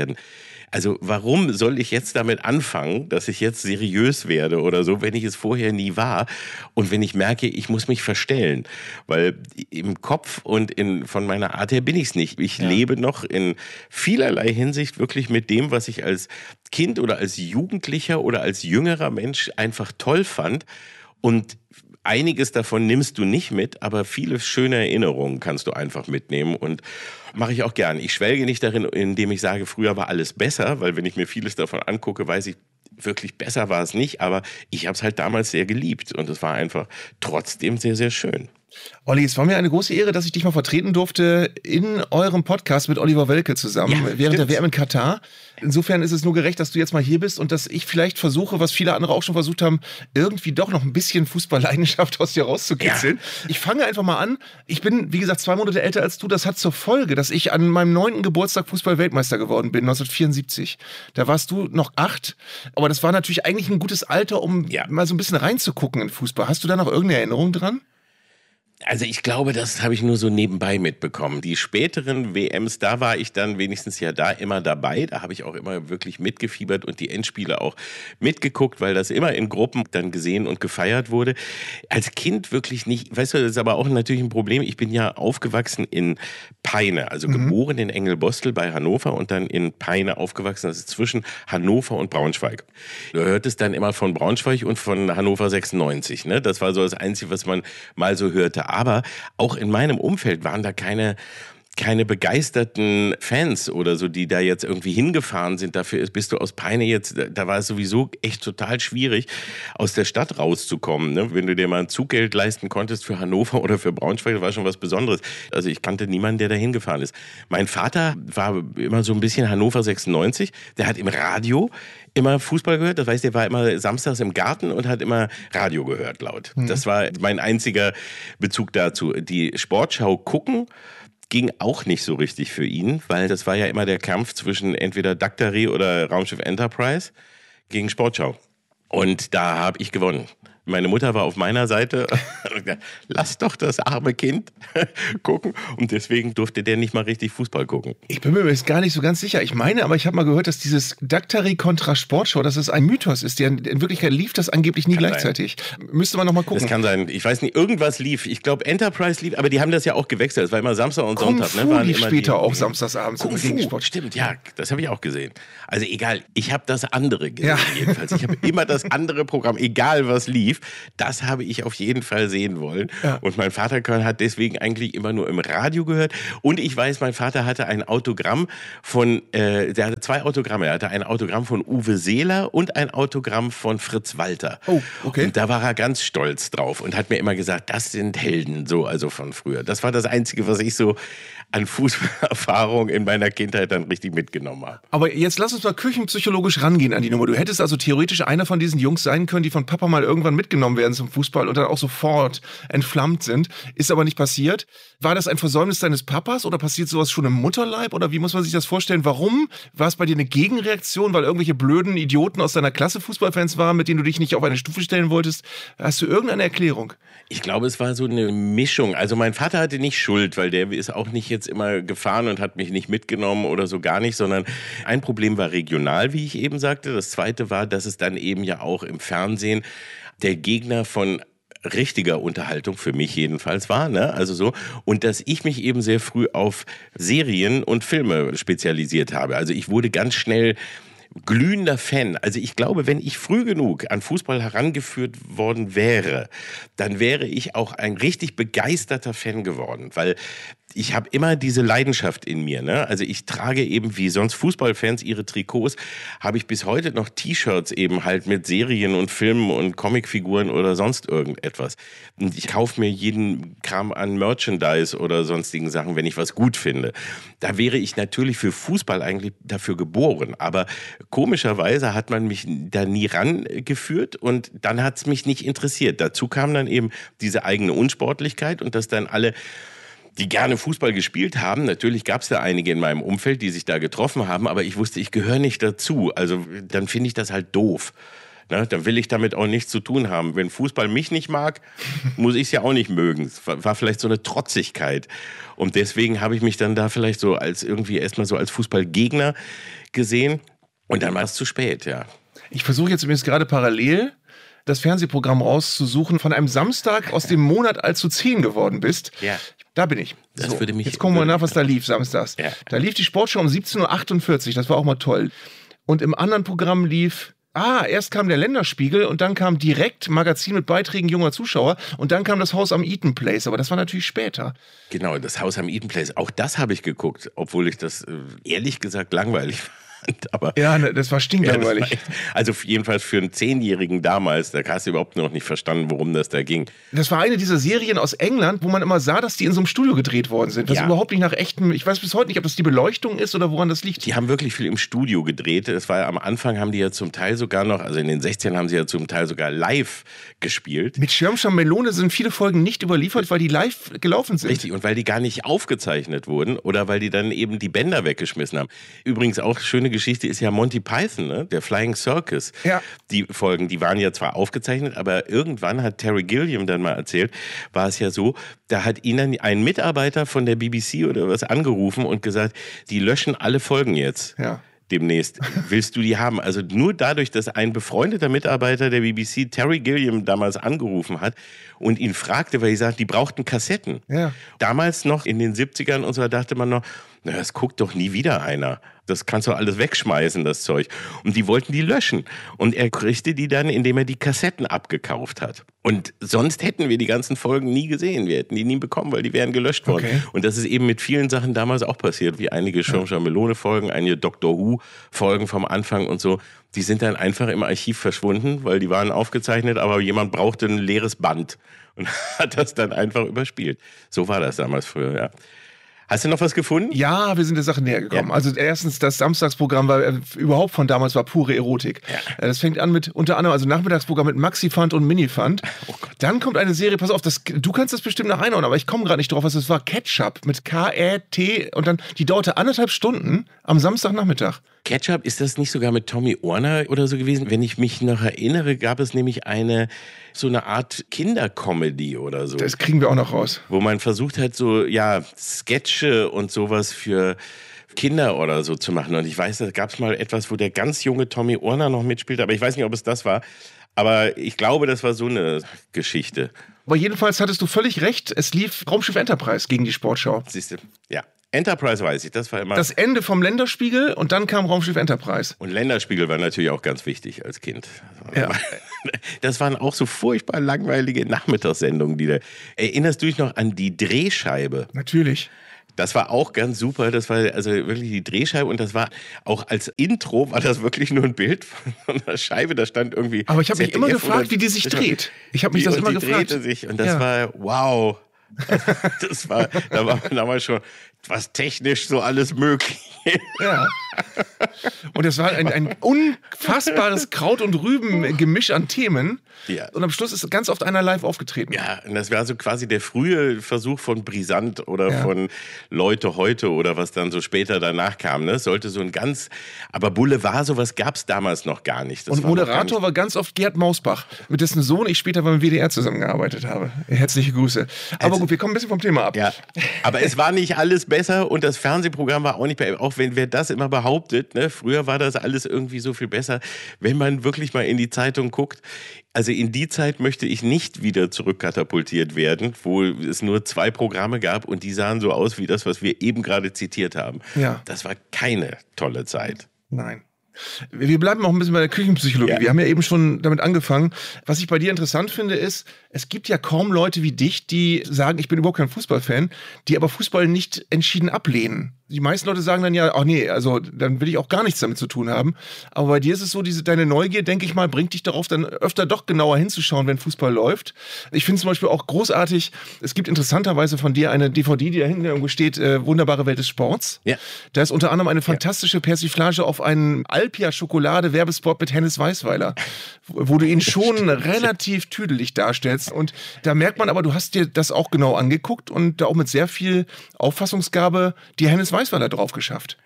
werden. Also warum soll ich jetzt damit anfangen, dass ich jetzt seriös werde oder so, wenn ich es vorher nie war und wenn ich merke, ich muss mich verstellen, weil im Kopf und in, von meiner Art her bin ich es nicht. Ich ja. lebe noch in vielerlei Hinsicht wirklich mit dem, was ich als Kind oder als Jugendlicher oder als jüngerer Mensch einfach toll fand, und einiges davon nimmst du nicht mit, aber viele schöne Erinnerungen kannst du einfach mitnehmen, und mache ich auch gern. Ich schwelge nicht darin, indem ich sage, früher war alles besser, weil wenn ich mir vieles davon angucke, weiß ich, wirklich besser war es nicht, aber ich habe es halt damals sehr geliebt und es war einfach trotzdem sehr, sehr schön. Olli, es war mir eine große Ehre, dass ich dich mal vertreten durfte in eurem Podcast mit Oliver Welke zusammen, ja, während stimmt. der W M in Katar. Insofern ist es nur gerecht, dass du jetzt mal hier bist und dass ich vielleicht versuche, was viele andere auch schon versucht haben, irgendwie doch noch ein bisschen Fußballleidenschaft aus dir rauszukitzeln. Ja. Ich fange einfach mal an. Ich bin, wie gesagt, zwei Monate älter als du. Das hat zur Folge, dass ich an meinem neunten Geburtstag Fußball-Weltmeister geworden bin, neunzehnhundertvierundsiebzig. Da warst du noch acht. Aber das war natürlich eigentlich ein gutes Alter, um ja. mal so ein bisschen reinzugucken in Fußball. Hast du da noch irgendeine Erinnerung dran? Also ich glaube, das habe ich nur so nebenbei mitbekommen. Die späteren W Ms, da war ich dann wenigstens ja da immer dabei. Da habe ich auch immer wirklich mitgefiebert und die Endspiele auch mitgeguckt, weil das immer in Gruppen dann gesehen und gefeiert wurde. Als Kind wirklich nicht. Weißt du, das ist aber auch natürlich ein Problem. Ich bin ja aufgewachsen in Peine, also mhm. geboren in Engelbostel bei Hannover und dann in Peine aufgewachsen. Das ist zwischen Hannover und Braunschweig. Du hörtest dann immer von Braunschweig und von Hannover sechsundneunzig. Ne? Das war so das Einzige, was man mal so hörte. Aber auch in meinem Umfeld waren da keine, keine begeisterten Fans oder so, die da jetzt irgendwie hingefahren sind. Dafür bist du aus Peine jetzt, da war es sowieso echt total schwierig, aus der Stadt rauszukommen. Ne? Wenn du dir mal ein Zuggeld leisten konntest für Hannover oder für Braunschweig, das war schon was Besonderes. Also ich kannte niemanden, der da hingefahren ist. Mein Vater war immer so ein bisschen Hannover sechsundneunzig. Der hat im Radio immer Fußball gehört. Das heißt, der war immer samstags im Garten und hat immer Radio gehört laut. Mhm. Das war mein einziger Bezug dazu. Die Sportschau gucken ging auch nicht so richtig für ihn, weil das war ja immer der Kampf zwischen entweder Daktari oder Raumschiff Enterprise gegen Sportschau. Und da habe ich gewonnen. Meine Mutter war auf meiner Seite. Lass doch das arme Kind gucken. Und deswegen durfte der nicht mal richtig Fußball gucken. Ich bin mir jetzt gar nicht so ganz sicher. Ich meine, aber ich habe mal gehört, dass dieses Daktari kontra Sportschau, dass es ein Mythos ist. In Wirklichkeit lief das angeblich nie kann gleichzeitig. Sein. Müsste man noch mal gucken. Das kann sein. Ich weiß nicht, irgendwas lief. Ich glaube, Enterprise lief, aber die haben das ja auch gewechselt. Es war immer Samstag und Kung Sonntag. Fu Ne? Waren lief immer später die, auch samstagsabends. Kung Fu, Sport. Stimmt, ja. Das habe ich auch gesehen. Also egal, ich habe das andere gesehen ja. jedenfalls. Ich habe immer das andere Programm, egal was lief, das habe ich auf jeden Fall sehen wollen. Ja. Und mein Vater hat deswegen eigentlich immer nur im Radio gehört. Und ich weiß, mein Vater hatte ein Autogramm von, äh, der hatte zwei Autogramme. Er hatte ein Autogramm von Uwe Seeler und ein Autogramm von Fritz Walter. Oh, okay. Und da war er ganz stolz drauf und hat mir immer gesagt, das sind Helden, so, also von früher. Das war das Einzige, was ich so an Fußballerfahrung in meiner Kindheit dann richtig mitgenommen habe. Aber jetzt lass uns mal küchenpsychologisch rangehen an die Nummer. Du hättest also theoretisch einer von diesen Jungs sein können, die von Papa mal irgendwann mitgenommen werden zum Fußball und dann auch sofort entflammt sind. Ist aber nicht passiert. War das ein Versäumnis deines Papas oder passiert sowas schon im Mutterleib? Oder wie muss man sich das vorstellen? Warum war es bei dir eine Gegenreaktion, weil irgendwelche blöden Idioten aus deiner Klasse Fußballfans waren, mit denen du dich nicht auf eine Stufe stellen wolltest? Hast du irgendeine Erklärung? Ich glaube, es war so eine Mischung. Also mein Vater hatte nicht Schuld, weil der ist auch nicht jetzt immer gefahren und hat mich nicht mitgenommen oder so gar nicht, sondern ein Problem war regional, wie ich eben sagte. Das zweite war, dass es dann eben ja auch im Fernsehen der Gegner von richtiger Unterhaltung, für mich jedenfalls war, ne? Also so. Und dass ich mich eben sehr früh auf Serien und Filme spezialisiert habe. Also ich wurde ganz schnell glühender Fan. Also ich glaube, wenn ich früh genug an Fußball herangeführt worden wäre, dann wäre ich auch ein richtig begeisterter Fan geworden, weil ich habe immer diese Leidenschaft in mir. Ne? Also ich trage eben, wie sonst Fußballfans ihre Trikots, habe ich bis heute noch T-Shirts eben halt mit Serien und Filmen und Comicfiguren oder sonst irgendetwas. Und ich kaufe mir jeden Kram an Merchandise oder sonstigen Sachen, wenn ich was gut finde. Da wäre ich natürlich für Fußball eigentlich dafür geboren. Aber komischerweise hat man mich da nie rangeführt und dann hat es mich nicht interessiert. Dazu kam dann eben diese eigene Unsportlichkeit und dass dann alle, die gerne Fußball gespielt haben. Natürlich gab es da einige in meinem Umfeld, die sich da getroffen haben, aber ich wusste, ich gehöre nicht dazu. Also dann finde ich das halt doof. Na, dann will ich damit auch nichts zu tun haben. Wenn Fußball mich nicht mag, muss ich es ja auch nicht mögen. Es war, war vielleicht so eine Trotzigkeit. Und deswegen habe ich mich dann da vielleicht so als irgendwie erstmal so als Fußballgegner gesehen. Und dann war es zu spät, ja. Ich versuche jetzt übrigens gerade parallel das Fernsehprogramm rauszusuchen von einem Samstag aus dem Monat, als du zehn geworden bist. Ja. Da bin ich. Das so, würde mich, jetzt gucken wir mal würde nach, was da lief samstags. Ja. Da lief die Sportschau um siebzehn Uhr achtundvierzig, das war auch mal toll. Und im anderen Programm lief, ah, erst kam der Länderspiegel und dann kam direkt Magazin mit Beiträgen junger Zuschauer und dann kam das Haus am Eaton Place, aber das war natürlich später. Genau, das Haus am Eaton Place, auch das habe ich geguckt, obwohl ich das äh, ehrlich gesagt langweilig fand. Aber ja, ne, das war stinklangweilig. Ja, das war echt, also jedenfalls für einen Zehnjährigen damals, da hast du überhaupt noch nicht verstanden, worum das da ging. Das war eine dieser Serien aus England, wo man immer sah, dass die in so einem Studio gedreht worden sind. Das Ja. ist überhaupt nicht nach echtem, ich weiß bis heute nicht, ob das die Beleuchtung ist oder woran das liegt. Die haben wirklich viel im Studio gedreht. Das war ja am Anfang, haben die ja zum Teil sogar noch, also in den sechzigern haben sie ja zum Teil sogar live gespielt. Mit Schirmscham Melone sind viele Folgen nicht überliefert, weil die live gelaufen sind. Richtig, und weil die gar nicht aufgezeichnet wurden oder weil die dann eben die Bänder weggeschmissen haben. Übrigens auch schöne Geschichte ist ja Monty Python, ne? Der Flying Circus. Ja. Die Folgen, die waren ja zwar aufgezeichnet, aber irgendwann hat Terry Gilliam dann mal erzählt, war es ja so, da hat ihnen ein Mitarbeiter von der B B C oder was angerufen und gesagt, die löschen alle Folgen jetzt. Ja. Demnächst. Willst du die haben? Also nur dadurch, dass ein befreundeter Mitarbeiter der B B C, Terry Gilliam, damals angerufen hat und ihn fragte, weil ich sagte, die brauchten Kassetten. Ja. Damals noch in den siebzigern und so, da dachte man noch, na, das guckt doch nie wieder einer. Das kannst du alles wegschmeißen, das Zeug. Und die wollten die löschen. Und er kriegte die dann, indem er die Kassetten abgekauft hat. Und sonst hätten wir die ganzen Folgen nie gesehen. Wir hätten die nie bekommen, weil die wären gelöscht worden. Okay. Und das ist eben mit vielen Sachen damals auch passiert, wie einige Schirmscham Melone-Folgen, einige Doctor Who-Folgen vom Anfang und so. Die sind dann einfach im Archiv verschwunden, weil die waren aufgezeichnet, aber jemand brauchte ein leeres Band und hat das dann einfach überspielt. So war das damals früher, ja. Hast du noch was gefunden? Ja, wir sind der Sache näher gekommen. Ja. Also erstens, das Samstagsprogramm war äh, überhaupt von damals war pure Erotik. Ja. Äh, Das fängt an mit unter anderem also Nachmittagsprogramm mit Maxi-Fund und Mini-Fund. Oh Gott. Dann kommt eine Serie, pass auf, das, du kannst das bestimmt noch einhauen, aber ich komme gerade nicht drauf, was es war. Ketchup mit K E T und dann, die dauerte anderthalb Stunden am Samstagnachmittag. Ketchup, ist das nicht sogar mit Tommy Orner oder so gewesen? Wenn ich mich noch erinnere, gab es nämlich eine, so eine Art Kindercomedy oder so. Das kriegen wir auch noch raus. Wo man versucht hat, so, ja, Sketche und sowas für Kinder oder so zu machen. Und ich weiß, da gab es mal etwas, wo der ganz junge Tommy Orner noch mitspielt, aber ich weiß nicht, ob es das war. Aber ich glaube, das war so eine Geschichte. Aber jedenfalls hattest du völlig recht, es lief Raumschiff Enterprise gegen die Sportschau. Siehst du? Ja. Enterprise weiß ich, das war immer... Das Ende vom Länderspiegel und dann kam Raumschiff Enterprise. Und Länderspiegel war natürlich auch ganz wichtig als Kind. Ja. Das waren auch so furchtbar langweilige Nachmittagssendungen, die da... Erinnerst du dich noch an die Drehscheibe? Natürlich. Das war auch ganz super. Das war also wirklich die Drehscheibe und das war auch als Intro war das wirklich nur ein Bild von einer Scheibe. Da stand irgendwie. Aber ich habe mich Z D F immer gefragt, oder- wie die sich dreht. Ich habe mich das und immer die gefragt. drehte sich und das Ja. war wow. Das war, da war man damals schon, was technisch so alles möglich. Ja. Und das war ein, ein unfassbares Kraut- und Rüben-Gemisch an Themen. Ja. Und am Schluss ist ganz oft einer live aufgetreten. Ja, und das war so quasi der frühe Versuch von Brisant oder Ja. von Leute heute oder was dann so später danach kam. Ne? Sollte so ein ganz, aber Boulevard, sowas gab es damals noch gar nicht. Das Und war noch gar Moderator nicht- war ganz oft Gerd Mausbach, mit dessen Sohn ich später beim W D R zusammengearbeitet habe. Herzliche Grüße. Aber Also- gut, wir kommen ein bisschen vom Thema ab. Ja, aber es war nicht alles besser und das Fernsehprogramm war auch nicht besser. Auch wenn wer das immer behauptet, ne, früher war das alles irgendwie so viel besser. Wenn man wirklich mal in die Zeitung guckt, also in die Zeit möchte ich nicht wieder zurückkatapultiert werden, wo es nur zwei Programme gab und die sahen so aus wie das, was wir eben gerade zitiert haben. Ja. Das war keine tolle Zeit. Nein. Wir bleiben auch ein bisschen bei der Küchenpsychologie. Ja. Wir haben ja eben schon damit angefangen. Was ich bei dir interessant finde, ist, es gibt ja kaum Leute wie dich, die sagen, ich bin überhaupt kein Fußballfan, die aber Fußball nicht entschieden ablehnen. Die meisten Leute sagen dann ja, ach nee, also dann will ich auch gar nichts damit zu tun haben. Aber bei dir ist es so, diese deine Neugier, denke ich mal, bringt dich darauf, dann öfter doch genauer hinzuschauen, wenn Fußball läuft. Ich finde zum Beispiel auch großartig, es gibt interessanterweise von dir eine D V D, die da hinten irgendwo steht, äh, Wunderbare Welt des Sports. Ja. Da ist unter anderem eine fantastische Persiflage auf einen Alpia-Schokolade-Werbespot mit Hennes Weißweiler, wo du ihn schon relativ tüdelig darstellst. Und da merkt man aber, du hast dir das auch genau angeguckt und da auch mit sehr viel Auffassungsgabe die Hennes Weißweiler drauf geschafft.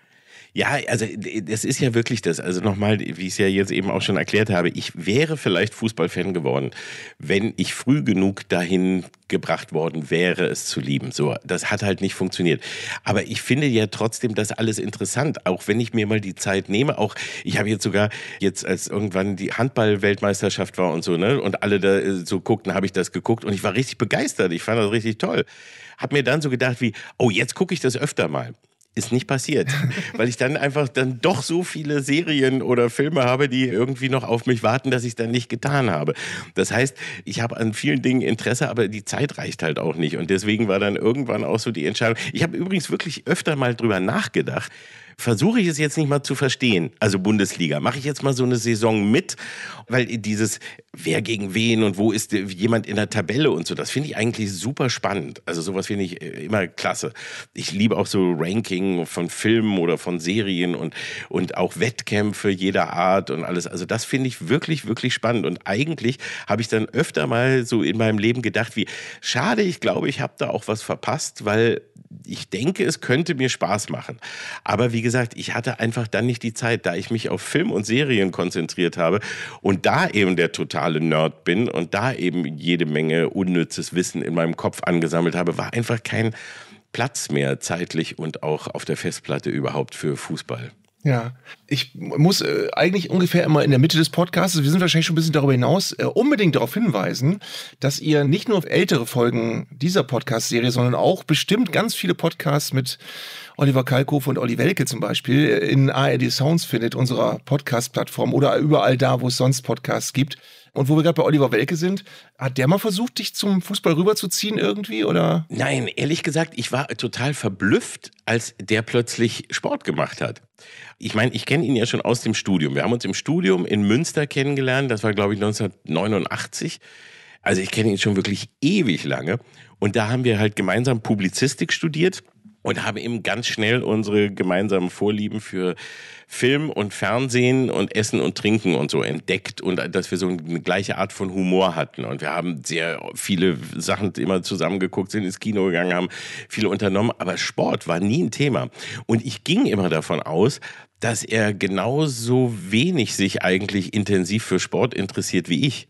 Ja, also das ist ja wirklich das. Also nochmal, wie ich es ja jetzt eben auch schon erklärt habe, ich wäre vielleicht Fußballfan geworden, wenn ich früh genug dahin gebracht worden wäre, es zu lieben. So, das hat halt nicht funktioniert. Aber ich finde ja trotzdem das alles interessant, auch wenn ich mir mal die Zeit nehme. Auch ich habe jetzt sogar jetzt, als irgendwann die Handball-Weltmeisterschaft war und so, ne, und alle da so guckten, habe ich das geguckt und ich war richtig begeistert. Ich fand das richtig toll. Hab mir dann so gedacht wie, oh, jetzt gucke ich das öfter mal. Ist nicht passiert, weil ich dann einfach dann doch so viele Serien oder Filme habe, die irgendwie noch auf mich warten, dass ich es dann nicht getan habe. Das heißt, ich habe an vielen Dingen Interesse, aber die Zeit reicht halt auch nicht. Und deswegen war dann irgendwann auch so die Entscheidung. Ich habe übrigens wirklich öfter mal drüber nachgedacht. Versuche ich es jetzt nicht mal zu verstehen, also Bundesliga, mache ich jetzt mal so eine Saison mit, weil dieses wer gegen wen und wo ist jemand in der Tabelle und so, das finde ich eigentlich super spannend, also sowas finde ich immer klasse. Ich liebe auch so Ranking von Filmen oder von Serien und, und auch Wettkämpfe jeder Art und alles, also das finde ich wirklich, wirklich spannend und eigentlich habe ich dann öfter mal so in meinem Leben gedacht wie, schade, ich glaube, ich habe da auch was verpasst, weil ich denke, es könnte mir Spaß machen. Aber wie gesagt, ich hatte einfach dann nicht die Zeit, da ich mich auf Film und Serien konzentriert habe und da eben der totale Nerd bin und da eben jede Menge unnützes Wissen in meinem Kopf angesammelt habe, war einfach kein Platz mehr zeitlich und auch auf der Festplatte überhaupt für Fußball. Ja, ich muss äh, eigentlich ungefähr immer in der Mitte des Podcasts, wir sind wahrscheinlich schon ein bisschen darüber hinaus, äh, unbedingt darauf hinweisen, dass ihr nicht nur ältere Folgen dieser Podcast-Serie, sondern auch bestimmt ganz viele Podcasts mit Oliver Kalkofe und Olli Welke zum Beispiel in A R D Sounds findet, unserer Podcast-Plattform oder überall da, wo es sonst Podcasts gibt. Und wo wir gerade bei Oliver Welke sind, hat der mal versucht, dich zum Fußball rüberzuziehen irgendwie, oder? Nein, ehrlich gesagt, ich war total verblüfft, als der plötzlich Sport gemacht hat. Ich meine, ich kenne ihn ja schon aus dem Studium. Wir haben uns im Studium in Münster kennengelernt, das war, glaube ich, neunzehnhundertneunundachtzig. Also ich kenne ihn schon wirklich ewig lange. Und da haben wir halt gemeinsam Publizistik studiert und haben eben ganz schnell unsere gemeinsamen Vorlieben für Film und Fernsehen und Essen und Trinken und so entdeckt und dass wir so eine gleiche Art von Humor hatten. Und wir haben sehr viele Sachen immer zusammengeguckt, sind ins Kino gegangen, haben viel unternommen, aber Sport war nie ein Thema. Und ich ging immer davon aus, dass er genauso wenig sich eigentlich intensiv für Sport interessiert wie ich.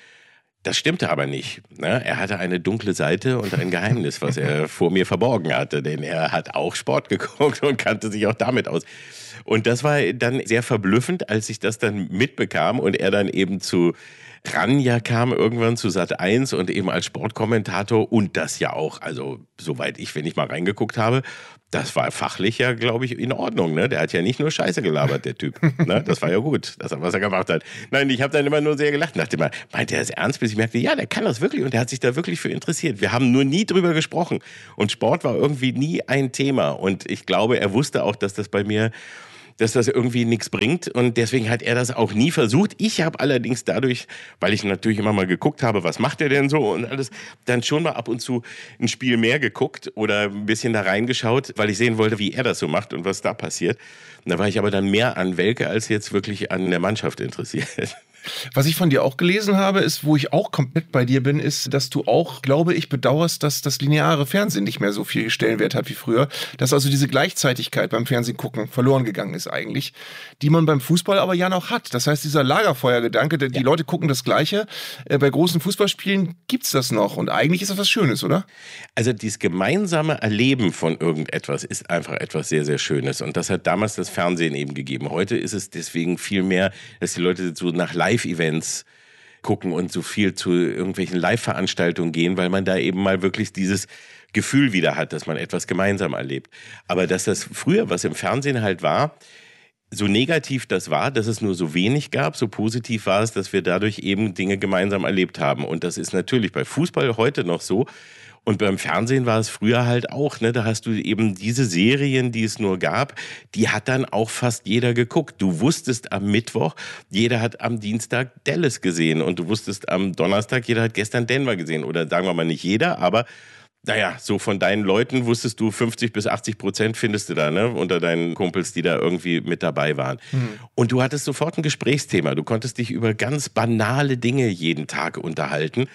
Das stimmte aber nicht. Er hatte eine dunkle Seite und ein Geheimnis, was er vor mir verborgen hatte, denn er hat auch Sport geguckt und kannte sich auch damit aus. Und das war dann sehr verblüffend, als ich das dann mitbekam und er dann eben zu Ranja kam irgendwann zu Sat eins und eben als Sportkommentator und das ja auch, also soweit ich, wenn ich mal reingeguckt habe, das war fachlich ja, glaube ich, in Ordnung. Ne? Der hat ja nicht nur Scheiße gelabert, der Typ. Ne? Das war ja gut, das, was er gemacht hat. Nein, ich habe dann immer nur sehr gelacht. Dachte immer, meint er das ernst? Bis ich merkte, ja, der kann das wirklich und der hat sich da wirklich für interessiert. Wir haben nur nie drüber gesprochen. Und Sport war irgendwie nie ein Thema. Und ich glaube, er wusste auch, dass das bei mir dass das irgendwie nichts bringt und deswegen hat er das auch nie versucht. Ich habe allerdings dadurch, weil ich natürlich immer mal geguckt habe, was macht er denn so und alles, dann schon mal ab und zu ein Spiel mehr geguckt oder ein bisschen da reingeschaut, weil ich sehen wollte, wie er das so macht und was da passiert. Und da war ich aber dann mehr an Welke als jetzt wirklich an der Mannschaft interessiert. Was ich von dir auch gelesen habe, ist, wo ich auch komplett bei dir bin, ist, dass du auch, glaube ich, bedauerst, dass das lineare Fernsehen nicht mehr so viel Stellenwert hat wie früher. Dass also diese Gleichzeitigkeit beim Fernsehen gucken verloren gegangen ist eigentlich, die man beim Fußball aber ja noch hat. Das heißt, dieser Lagerfeuergedanke, die ja. Leute gucken das Gleiche. Äh, bei großen Fußballspielen gibt's das noch und eigentlich ist das was Schönes, oder? Also dieses gemeinsame Erleben von irgendetwas ist einfach etwas sehr, sehr Schönes und das hat damals das Fernsehen eben gegeben. Heute ist es deswegen viel mehr, dass die Leute so nach Live Live-Events gucken und so viel zu irgendwelchen Live-Veranstaltungen gehen, weil man da eben mal wirklich dieses Gefühl wieder hat, dass man etwas gemeinsam erlebt. Aber dass das früher, was im Fernsehen halt war, so negativ das war, dass es nur so wenig gab, so positiv war es, dass wir dadurch eben Dinge gemeinsam erlebt haben. Und das ist natürlich bei Fußball heute noch so. Und beim Fernsehen war es früher halt auch, ne? Da hast du eben diese Serien, die es nur gab, die hat dann auch fast jeder geguckt. Du wusstest am Mittwoch, jeder hat am Dienstag Dallas gesehen und du wusstest am Donnerstag, jeder hat gestern Denver gesehen. Oder sagen wir mal nicht jeder, aber naja, so von deinen Leuten wusstest du fünfzig bis achtzig Prozent findest du da, ne? Unter deinen Kumpels, die da irgendwie mit dabei waren. Mhm. Und du hattest sofort ein Gesprächsthema. Du konntest dich über ganz banale Dinge jeden Tag unterhalten.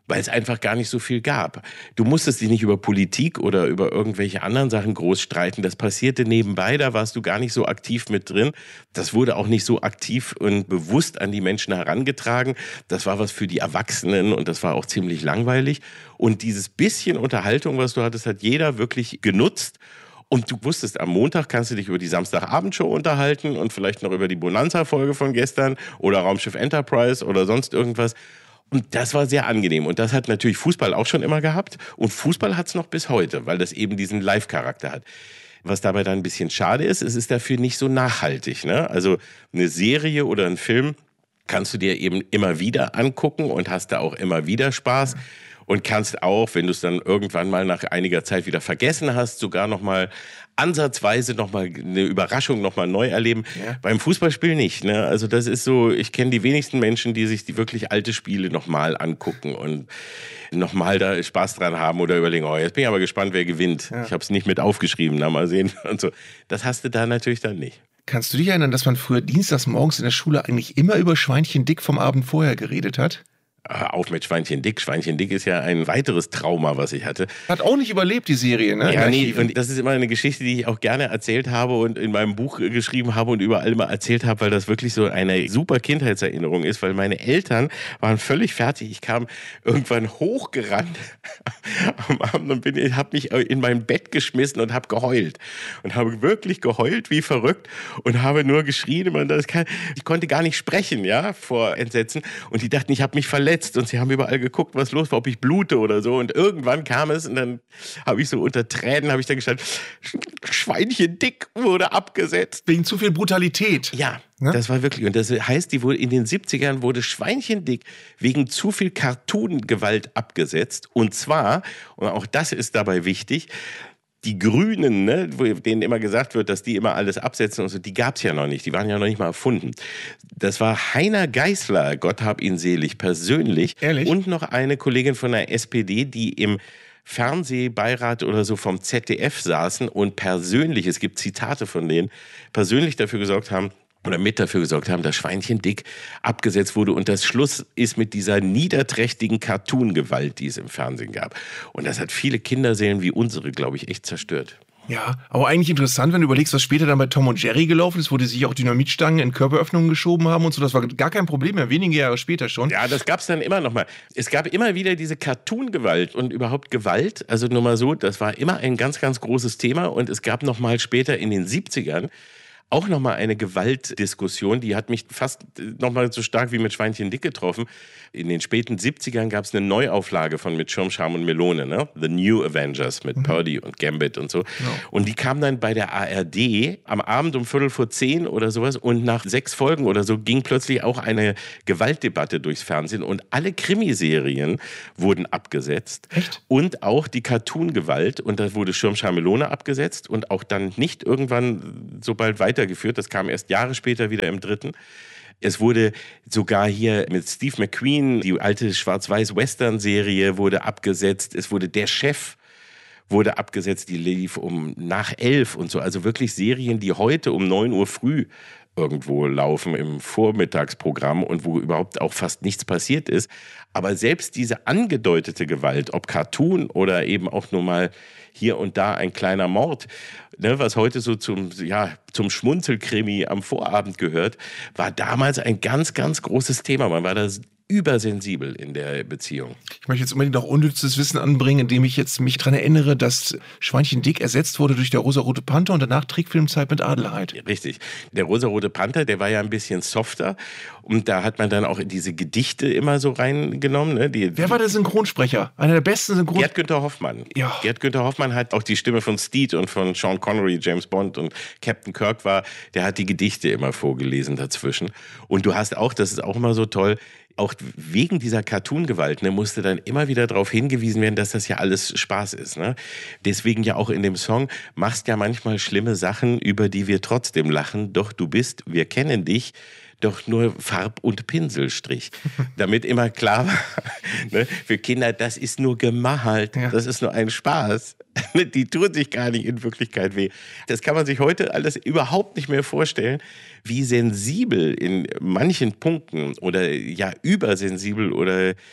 weil es einfach gar nicht so viel gab. Du musstest dich nicht über Politik oder über irgendwelche anderen Sachen groß streiten. Das passierte nebenbei, da warst du gar nicht so aktiv mit drin. Das wurde auch nicht so aktiv und bewusst an die Menschen herangetragen. Das war was für die Erwachsenen und das war auch ziemlich langweilig. Und dieses bisschen Unterhaltung, was du hattest, hat jeder wirklich genutzt. Und du wusstest, am Montag kannst du dich über die Samstagabendshow unterhalten und vielleicht noch über die Bonanza-Folge von gestern oder Raumschiff Enterprise oder sonst irgendwas. Und das war sehr angenehm. Und das hat natürlich Fußball auch schon immer gehabt. Und Fußball hat es noch bis heute, weil das eben diesen Live-Charakter hat. Was dabei dann ein bisschen schade ist, es ist dafür nicht so nachhaltig, ne? Also eine Serie oder ein Film kannst du dir eben immer wieder angucken und hast da auch immer wieder Spaß. Und kannst auch, wenn du es dann irgendwann mal nach einiger Zeit wieder vergessen hast, sogar nochmal ansatzweise nochmal eine Überraschung nochmal neu erleben. Ja. Beim Fußballspiel nicht, ne? Also das ist so, ich kenne die wenigsten Menschen, die sich die wirklich alte Spiele nochmal angucken und nochmal da Spaß dran haben oder überlegen, oh, jetzt bin ich aber gespannt, wer gewinnt. Ja. Ich habe es nicht mit aufgeschrieben, na mal sehen und so. Das hast du da natürlich dann nicht. Kannst du dich erinnern, dass man früher dienstags morgens in der Schule eigentlich immer über Schweinchen Dick vom Abend vorher geredet hat? Auf mit Schweinchen Dick. Schweinchen Dick ist ja ein weiteres Trauma, was ich hatte. Hat auch nicht überlebt, die Serie, ne? Ja, nee, und das ist immer eine Geschichte, die ich auch gerne erzählt habe und in meinem Buch geschrieben habe und überall immer erzählt habe, weil das wirklich so eine super Kindheitserinnerung ist, weil meine Eltern waren völlig fertig. Ich kam irgendwann hochgerannt am Abend und bin, habe mich in mein Bett geschmissen und habe geheult. Und habe wirklich geheult wie verrückt und habe nur geschrien. Und das kann, ich konnte gar nicht sprechen, ja, vor Entsetzen. Und die dachten, ich habe mich verletzt. Und sie haben überall geguckt, was los war, ob ich blute oder so. Und irgendwann kam es und dann habe ich so unter Tränen, habe ich dann gestanden, Schweinchen Dick wurde abgesetzt. Wegen zu viel Brutalität. Ja, ne? Das war wirklich. Und das heißt, die wurde in den siebzigern wurde Schweinchen Dick wegen zu viel Cartoon-Gewalt abgesetzt. Und zwar, und auch das ist dabei wichtig, die Grünen, ne, denen immer gesagt wird, dass die immer alles absetzen und so, die gab's ja noch nicht, die waren ja noch nicht mal erfunden. Das war Heiner Geißler, Gott hab ihn selig, persönlich. Ehrlich? Und noch eine Kollegin von der S P D, die im Fernsehbeirat oder so vom Z D F saßen und persönlich, es gibt Zitate von denen, persönlich dafür gesorgt haben, oder mit dafür gesorgt haben, dass Schweinchen Dick abgesetzt wurde. Und das Schluss ist mit dieser niederträchtigen Cartoon-Gewalt, die es im Fernsehen gab. Und das hat viele Kinderseelen wie unsere, glaube ich, echt zerstört. Ja, aber eigentlich interessant, wenn du überlegst, was später dann bei Tom und Jerry gelaufen ist, wo die sich auch Dynamitstangen in Körperöffnungen geschoben haben und so. Das war gar kein Problem mehr, wenige Jahre später schon. Ja, das gab's dann immer noch mal. Es gab immer wieder diese Cartoon-Gewalt und überhaupt Gewalt. Also nur mal so, das war immer ein ganz, ganz großes Thema. Und es gab noch mal später in den siebzigern auch nochmal eine Gewaltdiskussion, die hat mich fast nochmal so stark wie mit Schweinchen Dick getroffen. In den späten siebzigern gab es eine Neuauflage von Mit Schirm, Scham und Melone, ne? The New Avengers mit mhm. Purdy und Gambit und so. Ja. Und die kam dann bei der A R D am Abend um Viertel vor zehn oder sowas und nach sechs Folgen oder so ging plötzlich auch eine Gewaltdebatte durchs Fernsehen und alle Krimiserien wurden abgesetzt. Echt? Und auch die Cartoon-Gewalt und da wurde Schirm, Scham, Melone abgesetzt und auch dann nicht irgendwann so bald weiter weitergeführt. Das kam erst Jahre später wieder im dritten. Es wurde sogar hier mit Steve McQueen, die alte Schwarz-Weiß-Western-Serie wurde abgesetzt. Es wurde Der Chef wurde abgesetzt, die lief um nach elf und so. Also wirklich Serien, die heute um neun Uhr früh irgendwo laufen im Vormittagsprogramm und wo überhaupt auch fast nichts passiert ist. Aber selbst diese angedeutete Gewalt, ob Cartoon oder eben auch nur mal hier und da ein kleiner Mord, ne, was heute so zum, ja, zum Schmunzelkrimi am Vorabend gehört, war damals ein ganz, ganz großes Thema. Man war da übersensibel in der Beziehung. Ich möchte jetzt unbedingt auch unnützes Wissen anbringen, indem ich jetzt mich daran erinnere, dass Schweinchen Dick ersetzt wurde durch der Rosarote Panther und danach Trickfilmzeit mit Adelheid. Richtig. Der Rosarote Panther, der war ja ein bisschen softer und da hat man dann auch diese Gedichte immer so reingenommen. Ne? Die, Wer war der Synchronsprecher? Einer der besten Synchronsprecher? Gerd-Günther Hoffmann. Ja. Gerd-Günther Hoffmann hat auch die Stimme von Steed und von Sean Connery, James Bond und Captain Kirk war, der hat die Gedichte immer vorgelesen dazwischen. Und du hast auch, das ist auch immer so toll, auch wegen dieser Cartoon-Gewalt ne, musste dann immer wieder darauf hingewiesen werden, dass das ja alles Spaß ist. Ne? Deswegen ja auch in dem Song, machst ja manchmal schlimme Sachen, über die wir trotzdem lachen, doch du bist, wir kennen dich, doch nur Farb- und Pinselstrich. Damit immer klar war, ne, für Kinder, das ist nur gemalt, ja. Das ist nur ein Spaß. Die tun sich gar nicht in Wirklichkeit weh. Das kann man sich heute alles überhaupt nicht mehr vorstellen, wie sensibel in manchen Punkten oder ja übersensibel oder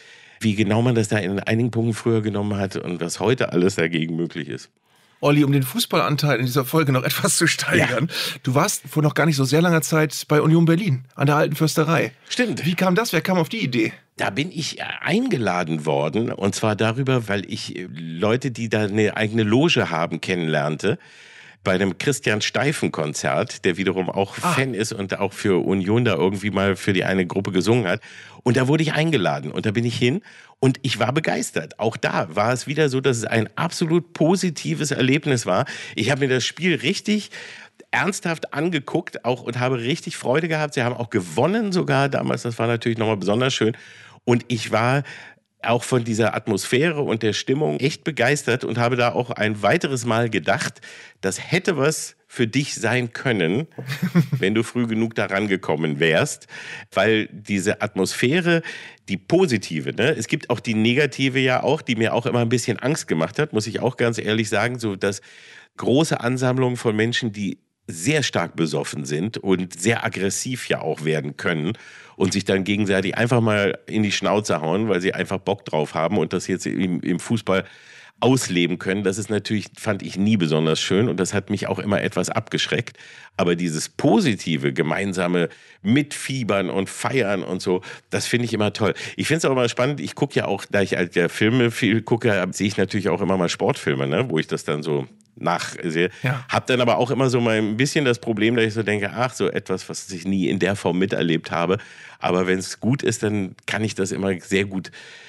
wie genau man das da in einigen Punkten früher genommen hat und was heute alles dagegen möglich ist. Olli, um den Fußballanteil in dieser Folge noch etwas zu steigern. Ja. Du warst vor noch gar nicht so sehr langer Zeit bei Union Berlin an der Alten Försterei. Stimmt. Wie kam das? Wer kam auf die Idee? Da bin ich eingeladen worden und zwar darüber, weil ich Leute, die da eine eigene Loge haben, kennenlernte. Bei einem Christian Steifen-Konzert, der wiederum auch ah. Fan ist und auch für Union da irgendwie mal für die eine Gruppe gesungen hat. Und da wurde ich eingeladen und da bin ich hin und ich war begeistert. Auch da war es wieder so, dass es ein absolut positives Erlebnis war. Ich habe mir das Spiel richtig ernsthaft angeguckt auch und habe richtig Freude gehabt. Sie haben auch gewonnen sogar damals, das war natürlich nochmal besonders schön. Und ich war auch von dieser Atmosphäre und der Stimmung echt begeistert und habe da auch ein weiteres Mal gedacht, das hätte was für dich sein können, wenn du früh genug daran gekommen wärst, weil diese Atmosphäre, die positive, ne? Es gibt auch die negative ja auch, die mir auch immer ein bisschen Angst gemacht hat, muss ich auch ganz ehrlich sagen, so dass große Ansammlungen von Menschen, die sehr stark besoffen sind und sehr aggressiv ja auch werden können und sich dann gegenseitig einfach mal in die Schnauze hauen, weil sie einfach Bock drauf haben und das jetzt im, im Fußball ausleben können. Das ist natürlich, fand ich nie besonders schön und das hat mich auch immer etwas abgeschreckt. Aber dieses positive, gemeinsame Mitfiebern und Feiern und so, das finde ich immer toll. Ich finde es auch immer spannend, ich gucke ja auch, da ich halt ja Filme viel gucke, sehe ich natürlich auch immer mal Sportfilme, ne, wo ich das dann so nachsehe. Ja. Hab dann aber auch immer so mal ein bisschen das Problem, dass ich so denke, ach, so etwas, was ich nie in der Form miterlebt habe. Aber wenn es gut ist, dann kann ich das immer sehr gut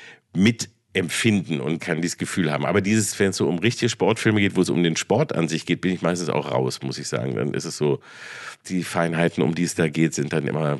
mitempfinden und kann dieses Gefühl haben. Aber dieses, wenn es so um richtige Sportfilme geht, wo es um den Sport an sich geht, bin ich meistens auch raus, muss ich sagen. Dann ist es so, die Feinheiten, um die es da geht, sind dann immer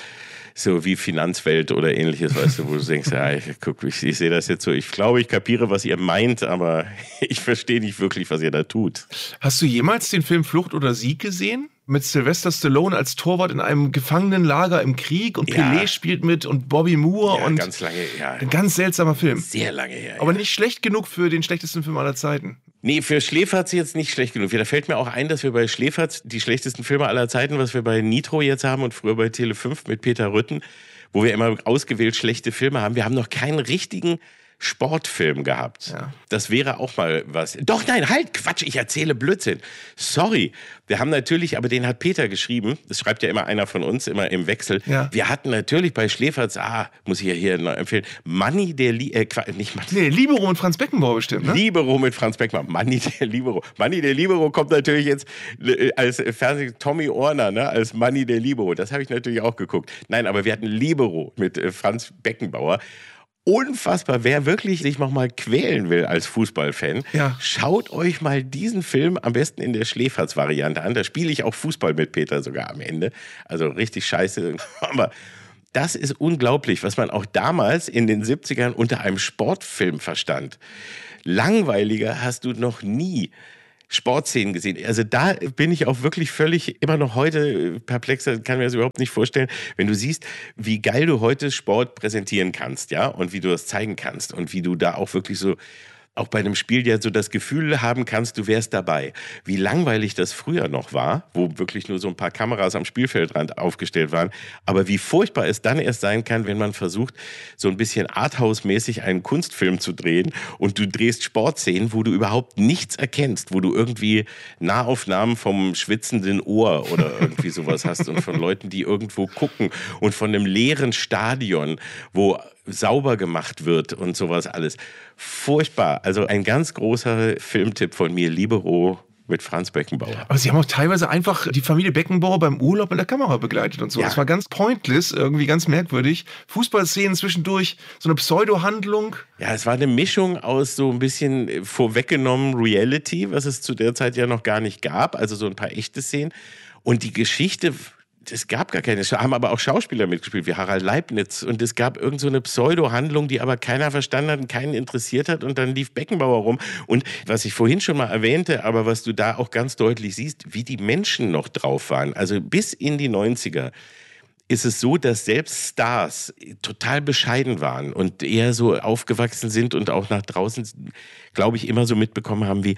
so wie Finanzwelt oder ähnliches, weißt du, wo du denkst, ja, ich, guck, ich, ich sehe das jetzt so, ich glaube, ich kapiere, was ihr meint, aber ich verstehe nicht wirklich, was ihr da tut. Hast du jemals den Film Flucht oder Sieg gesehen? Mit Sylvester Stallone als Torwart in einem Gefangenenlager im Krieg und Pelé ja. spielt mit und Bobby Moore ja, und ganz lange, ja. Ein ganz seltsamer Film. Sehr lange her. Aber ja. nicht schlecht genug für den schlechtesten Film aller Zeiten. Nee, für Schläferz jetzt nicht schlecht genug. Da fällt mir auch ein, dass wir bei Schläferz die schlechtesten Filme aller Zeiten, was wir bei Nitro jetzt haben und früher bei Tele fünf mit Peter Rütten, wo wir immer ausgewählt schlechte Filme haben. Wir haben noch keinen richtigen Sportfilm gehabt. Ja. Das wäre auch mal was. Doch, nein, halt, Quatsch, ich erzähle Blödsinn. Sorry. Wir haben natürlich, aber den hat Peter geschrieben, das schreibt ja immer einer von uns, immer im Wechsel. Ja. Wir hatten natürlich bei Schläferz, ah, muss ich ja hier noch empfehlen, Manni der Li äh, nicht Manni. Nee, Libero mit Franz Beckenbauer bestimmt, ne? Libero mit Franz Beckenbauer, Manni der Libero. Manni der Libero kommt natürlich jetzt als Fernseh Tommy Orner, ne, als Manni der Libero. Das habe ich natürlich auch geguckt. Nein, aber wir hatten Libero mit äh, Franz Beckenbauer. Unfassbar, wer wirklich sich noch mal quälen will als Fußballfan, ja. Schaut euch mal diesen Film am besten in der Schläferz-Variante an. Da spiele ich auch Fußball mit Peter sogar am Ende. Also richtig scheiße. Aber das ist unglaublich, was man auch damals in den siebzigern unter einem Sportfilm verstand. Langweiliger hast du noch nie Sportszenen gesehen. Also da bin ich auch wirklich völlig immer noch heute perplex, kann mir das überhaupt nicht vorstellen, wenn du siehst, wie geil du heute Sport präsentieren kannst, ja, und wie du das zeigen kannst und wie du da auch wirklich so auch bei einem Spiel ja so das Gefühl haben kannst, du wärst dabei. Wie langweilig das früher noch war, wo wirklich nur so ein paar Kameras am Spielfeldrand aufgestellt waren, aber wie furchtbar es dann erst sein kann, wenn man versucht, so ein bisschen Arthouse-mäßig einen Kunstfilm zu drehen und du drehst Sportszenen, wo du überhaupt nichts erkennst, wo du irgendwie Nahaufnahmen vom schwitzenden Ohr oder irgendwie sowas hast und von Leuten, die irgendwo gucken und von einem leeren Stadion, wo sauber gemacht wird und sowas alles. Furchtbar. Also ein ganz großer Filmtipp von mir, Libero mit Franz Beckenbauer. Aber sie haben auch teilweise einfach die Familie Beckenbauer beim Urlaub mit der Kamera begleitet und so. Ja. Das war ganz pointless, irgendwie ganz merkwürdig. Fußballszenen zwischendurch, so eine Pseudo-Handlung. Ja, es war eine Mischung aus so ein bisschen vorweggenommen Reality, was es zu der Zeit ja noch gar nicht gab. Also so ein paar echte Szenen. Und die Geschichte, es gab gar keine, haben aber auch Schauspieler mitgespielt, wie Harald Leibniz. Und es gab irgend so eine Pseudo-Handlung, die aber keiner verstanden hat und keinen interessiert hat. Und dann lief Beckenbauer rum. Und was ich vorhin schon mal erwähnte, aber was du da auch ganz deutlich siehst, wie die Menschen noch drauf waren. Also bis in die neunziger ist es so, dass selbst Stars total bescheiden waren und eher so aufgewachsen sind und auch nach draußen, glaube ich, immer so mitbekommen haben wie,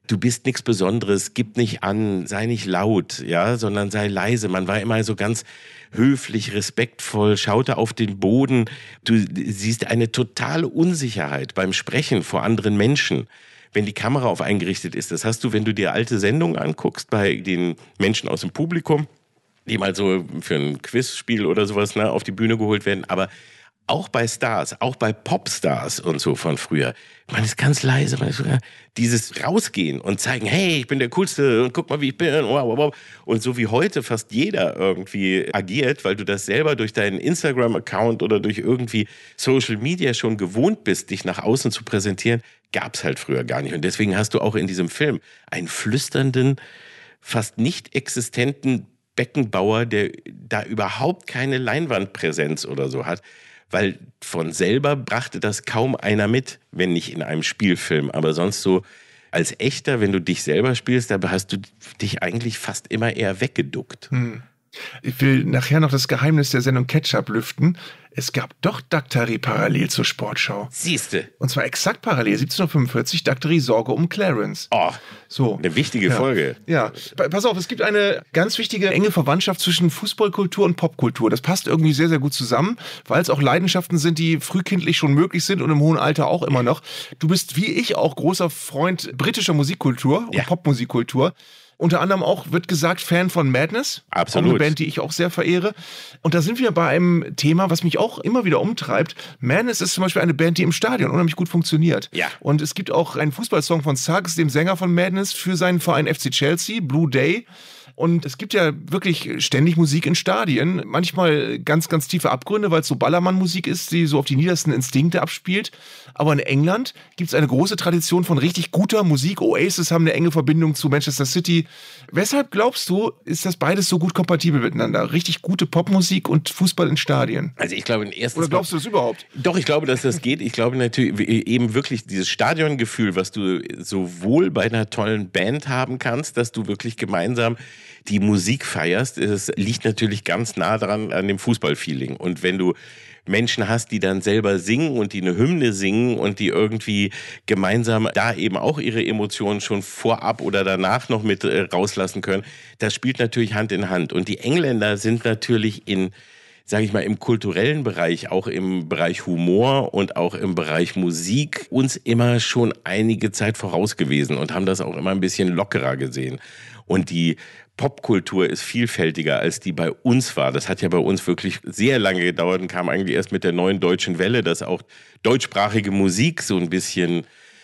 du bist nichts Besonderes, gib nicht an, sei nicht laut, ja, sondern sei leise. Man war immer so ganz höflich, respektvoll, schaute auf den Boden. Du siehst eine totale Unsicherheit beim Sprechen vor anderen Menschen, wenn die Kamera auf einen gerichtet ist. Das hast du, wenn du dir alte Sendungen anguckst bei den Menschen aus dem Publikum, die mal so für ein Quizspiel oder sowas ne, auf die Bühne geholt werden, aber auch bei Stars, auch bei Popstars und so von früher. Man ist ganz leise, man ist sogar dieses Rausgehen und zeigen, hey, ich bin der Coolste und guck mal, wie ich bin. Und so wie heute fast jeder irgendwie agiert, weil du das selber durch deinen Instagram-Account oder durch irgendwie Social Media schon gewohnt bist, dich nach außen zu präsentieren, gab's halt früher gar nicht. Und deswegen hast du auch in diesem Film einen flüsternden, fast nicht existenten Beckenbauer, der da überhaupt keine Leinwandpräsenz oder so hat. Weil von selber brachte das kaum einer mit, wenn nicht in einem Spielfilm. Aber sonst so als Echter, wenn du dich selber spielst, da hast du dich eigentlich fast immer eher weggeduckt. Hm. Ich will nachher noch das Geheimnis der Sendung Ketchup lüften. Es gab doch Daktari parallel zur Sportschau. Siehste. Und zwar exakt parallel, siebzehnhundertfünfundvierzig, Daktari Sorge um Clarence. Oh, so. Eine wichtige ja. Folge. Ja, pass auf, es gibt eine ganz wichtige, enge Verwandtschaft zwischen Fußballkultur und Popkultur. Das passt irgendwie sehr, sehr gut zusammen, weil es auch Leidenschaften sind, die frühkindlich schon möglich sind und im hohen Alter auch immer noch. Du bist wie ich auch großer Freund britischer Musikkultur und ja. Popmusikkultur. Unter anderem auch, wird gesagt, Fan von Madness. Absolut. Auch eine Band, die ich auch sehr verehre. Und da sind wir bei einem Thema, was mich auch immer wieder umtreibt. Madness ist zum Beispiel eine Band, die im Stadion unheimlich gut funktioniert. Ja. Und es gibt auch einen Fußballsong von Suggs, dem Sänger von Madness, für seinen Verein F C Chelsea, Blue Day. Und es gibt ja wirklich ständig Musik in Stadien. Manchmal ganz, ganz tiefe Abgründe, weil es so Ballermann-Musik ist, die so auf die niedersten Instinkte abspielt. Aber in England gibt es eine große Tradition von richtig guter Musik. Oasis haben eine enge Verbindung zu Manchester City. Weshalb glaubst du, ist das beides so gut kompatibel miteinander? Richtig gute Popmusik und Fußball in Stadien? Also ich glaube, erstens Oder glaubst du das überhaupt? Doch, ich glaube, dass das geht. Ich glaube natürlich eben wirklich dieses Stadiongefühl, was du sowohl bei einer tollen Band haben kannst, dass du wirklich gemeinsam die Musik feierst, es liegt natürlich ganz nah dran an dem Fußballfeeling. Und wenn du Menschen hast, die dann selber singen und die eine Hymne singen und die irgendwie gemeinsam da eben auch ihre Emotionen schon vorab oder danach noch mit äh, rauslassen können, das spielt natürlich Hand in Hand. Und die Engländer sind natürlich in, sage ich mal, im kulturellen Bereich, auch im Bereich Humor und auch im Bereich Musik uns immer schon einige Zeit voraus gewesen und haben das auch immer ein bisschen lockerer gesehen. Und die Popkultur ist vielfältiger, als die bei uns war. Das hat ja bei uns wirklich sehr lange gedauert und kam eigentlich erst mit der neuen deutschen Welle, dass auch deutschsprachige Musik so ein bisschen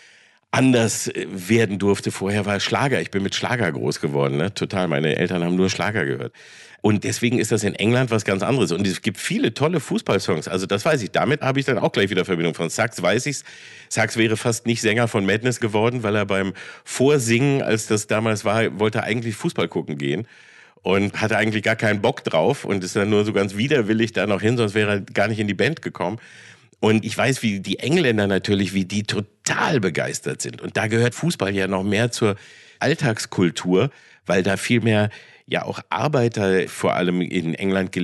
anders werden durfte. Vorher war Schlager. Ich bin mit Schlager groß geworden, ne? Total. Meine Eltern haben nur Schlager gehört. Und deswegen ist das in England was ganz anderes. Und es gibt viele tolle Fußballsongs. Also das weiß ich. Damit habe ich dann auch gleich wieder Verbindung. Von Suggs weiß ich's. Suggs wäre fast nicht Sänger von Madness geworden, weil er beim Vorsingen, als das damals war, wollte er eigentlich Fußball gucken gehen. Und hatte eigentlich gar keinen Bock drauf. Und ist dann nur so ganz widerwillig da noch hin, sonst wäre er gar nicht in die Band gekommen. Und ich weiß, wie die Engländer natürlich, wie die total begeistert sind. Und da gehört Fußball ja noch mehr zur Alltagskultur, weil da viel mehr ja auch Arbeiter vor allem in England gelebt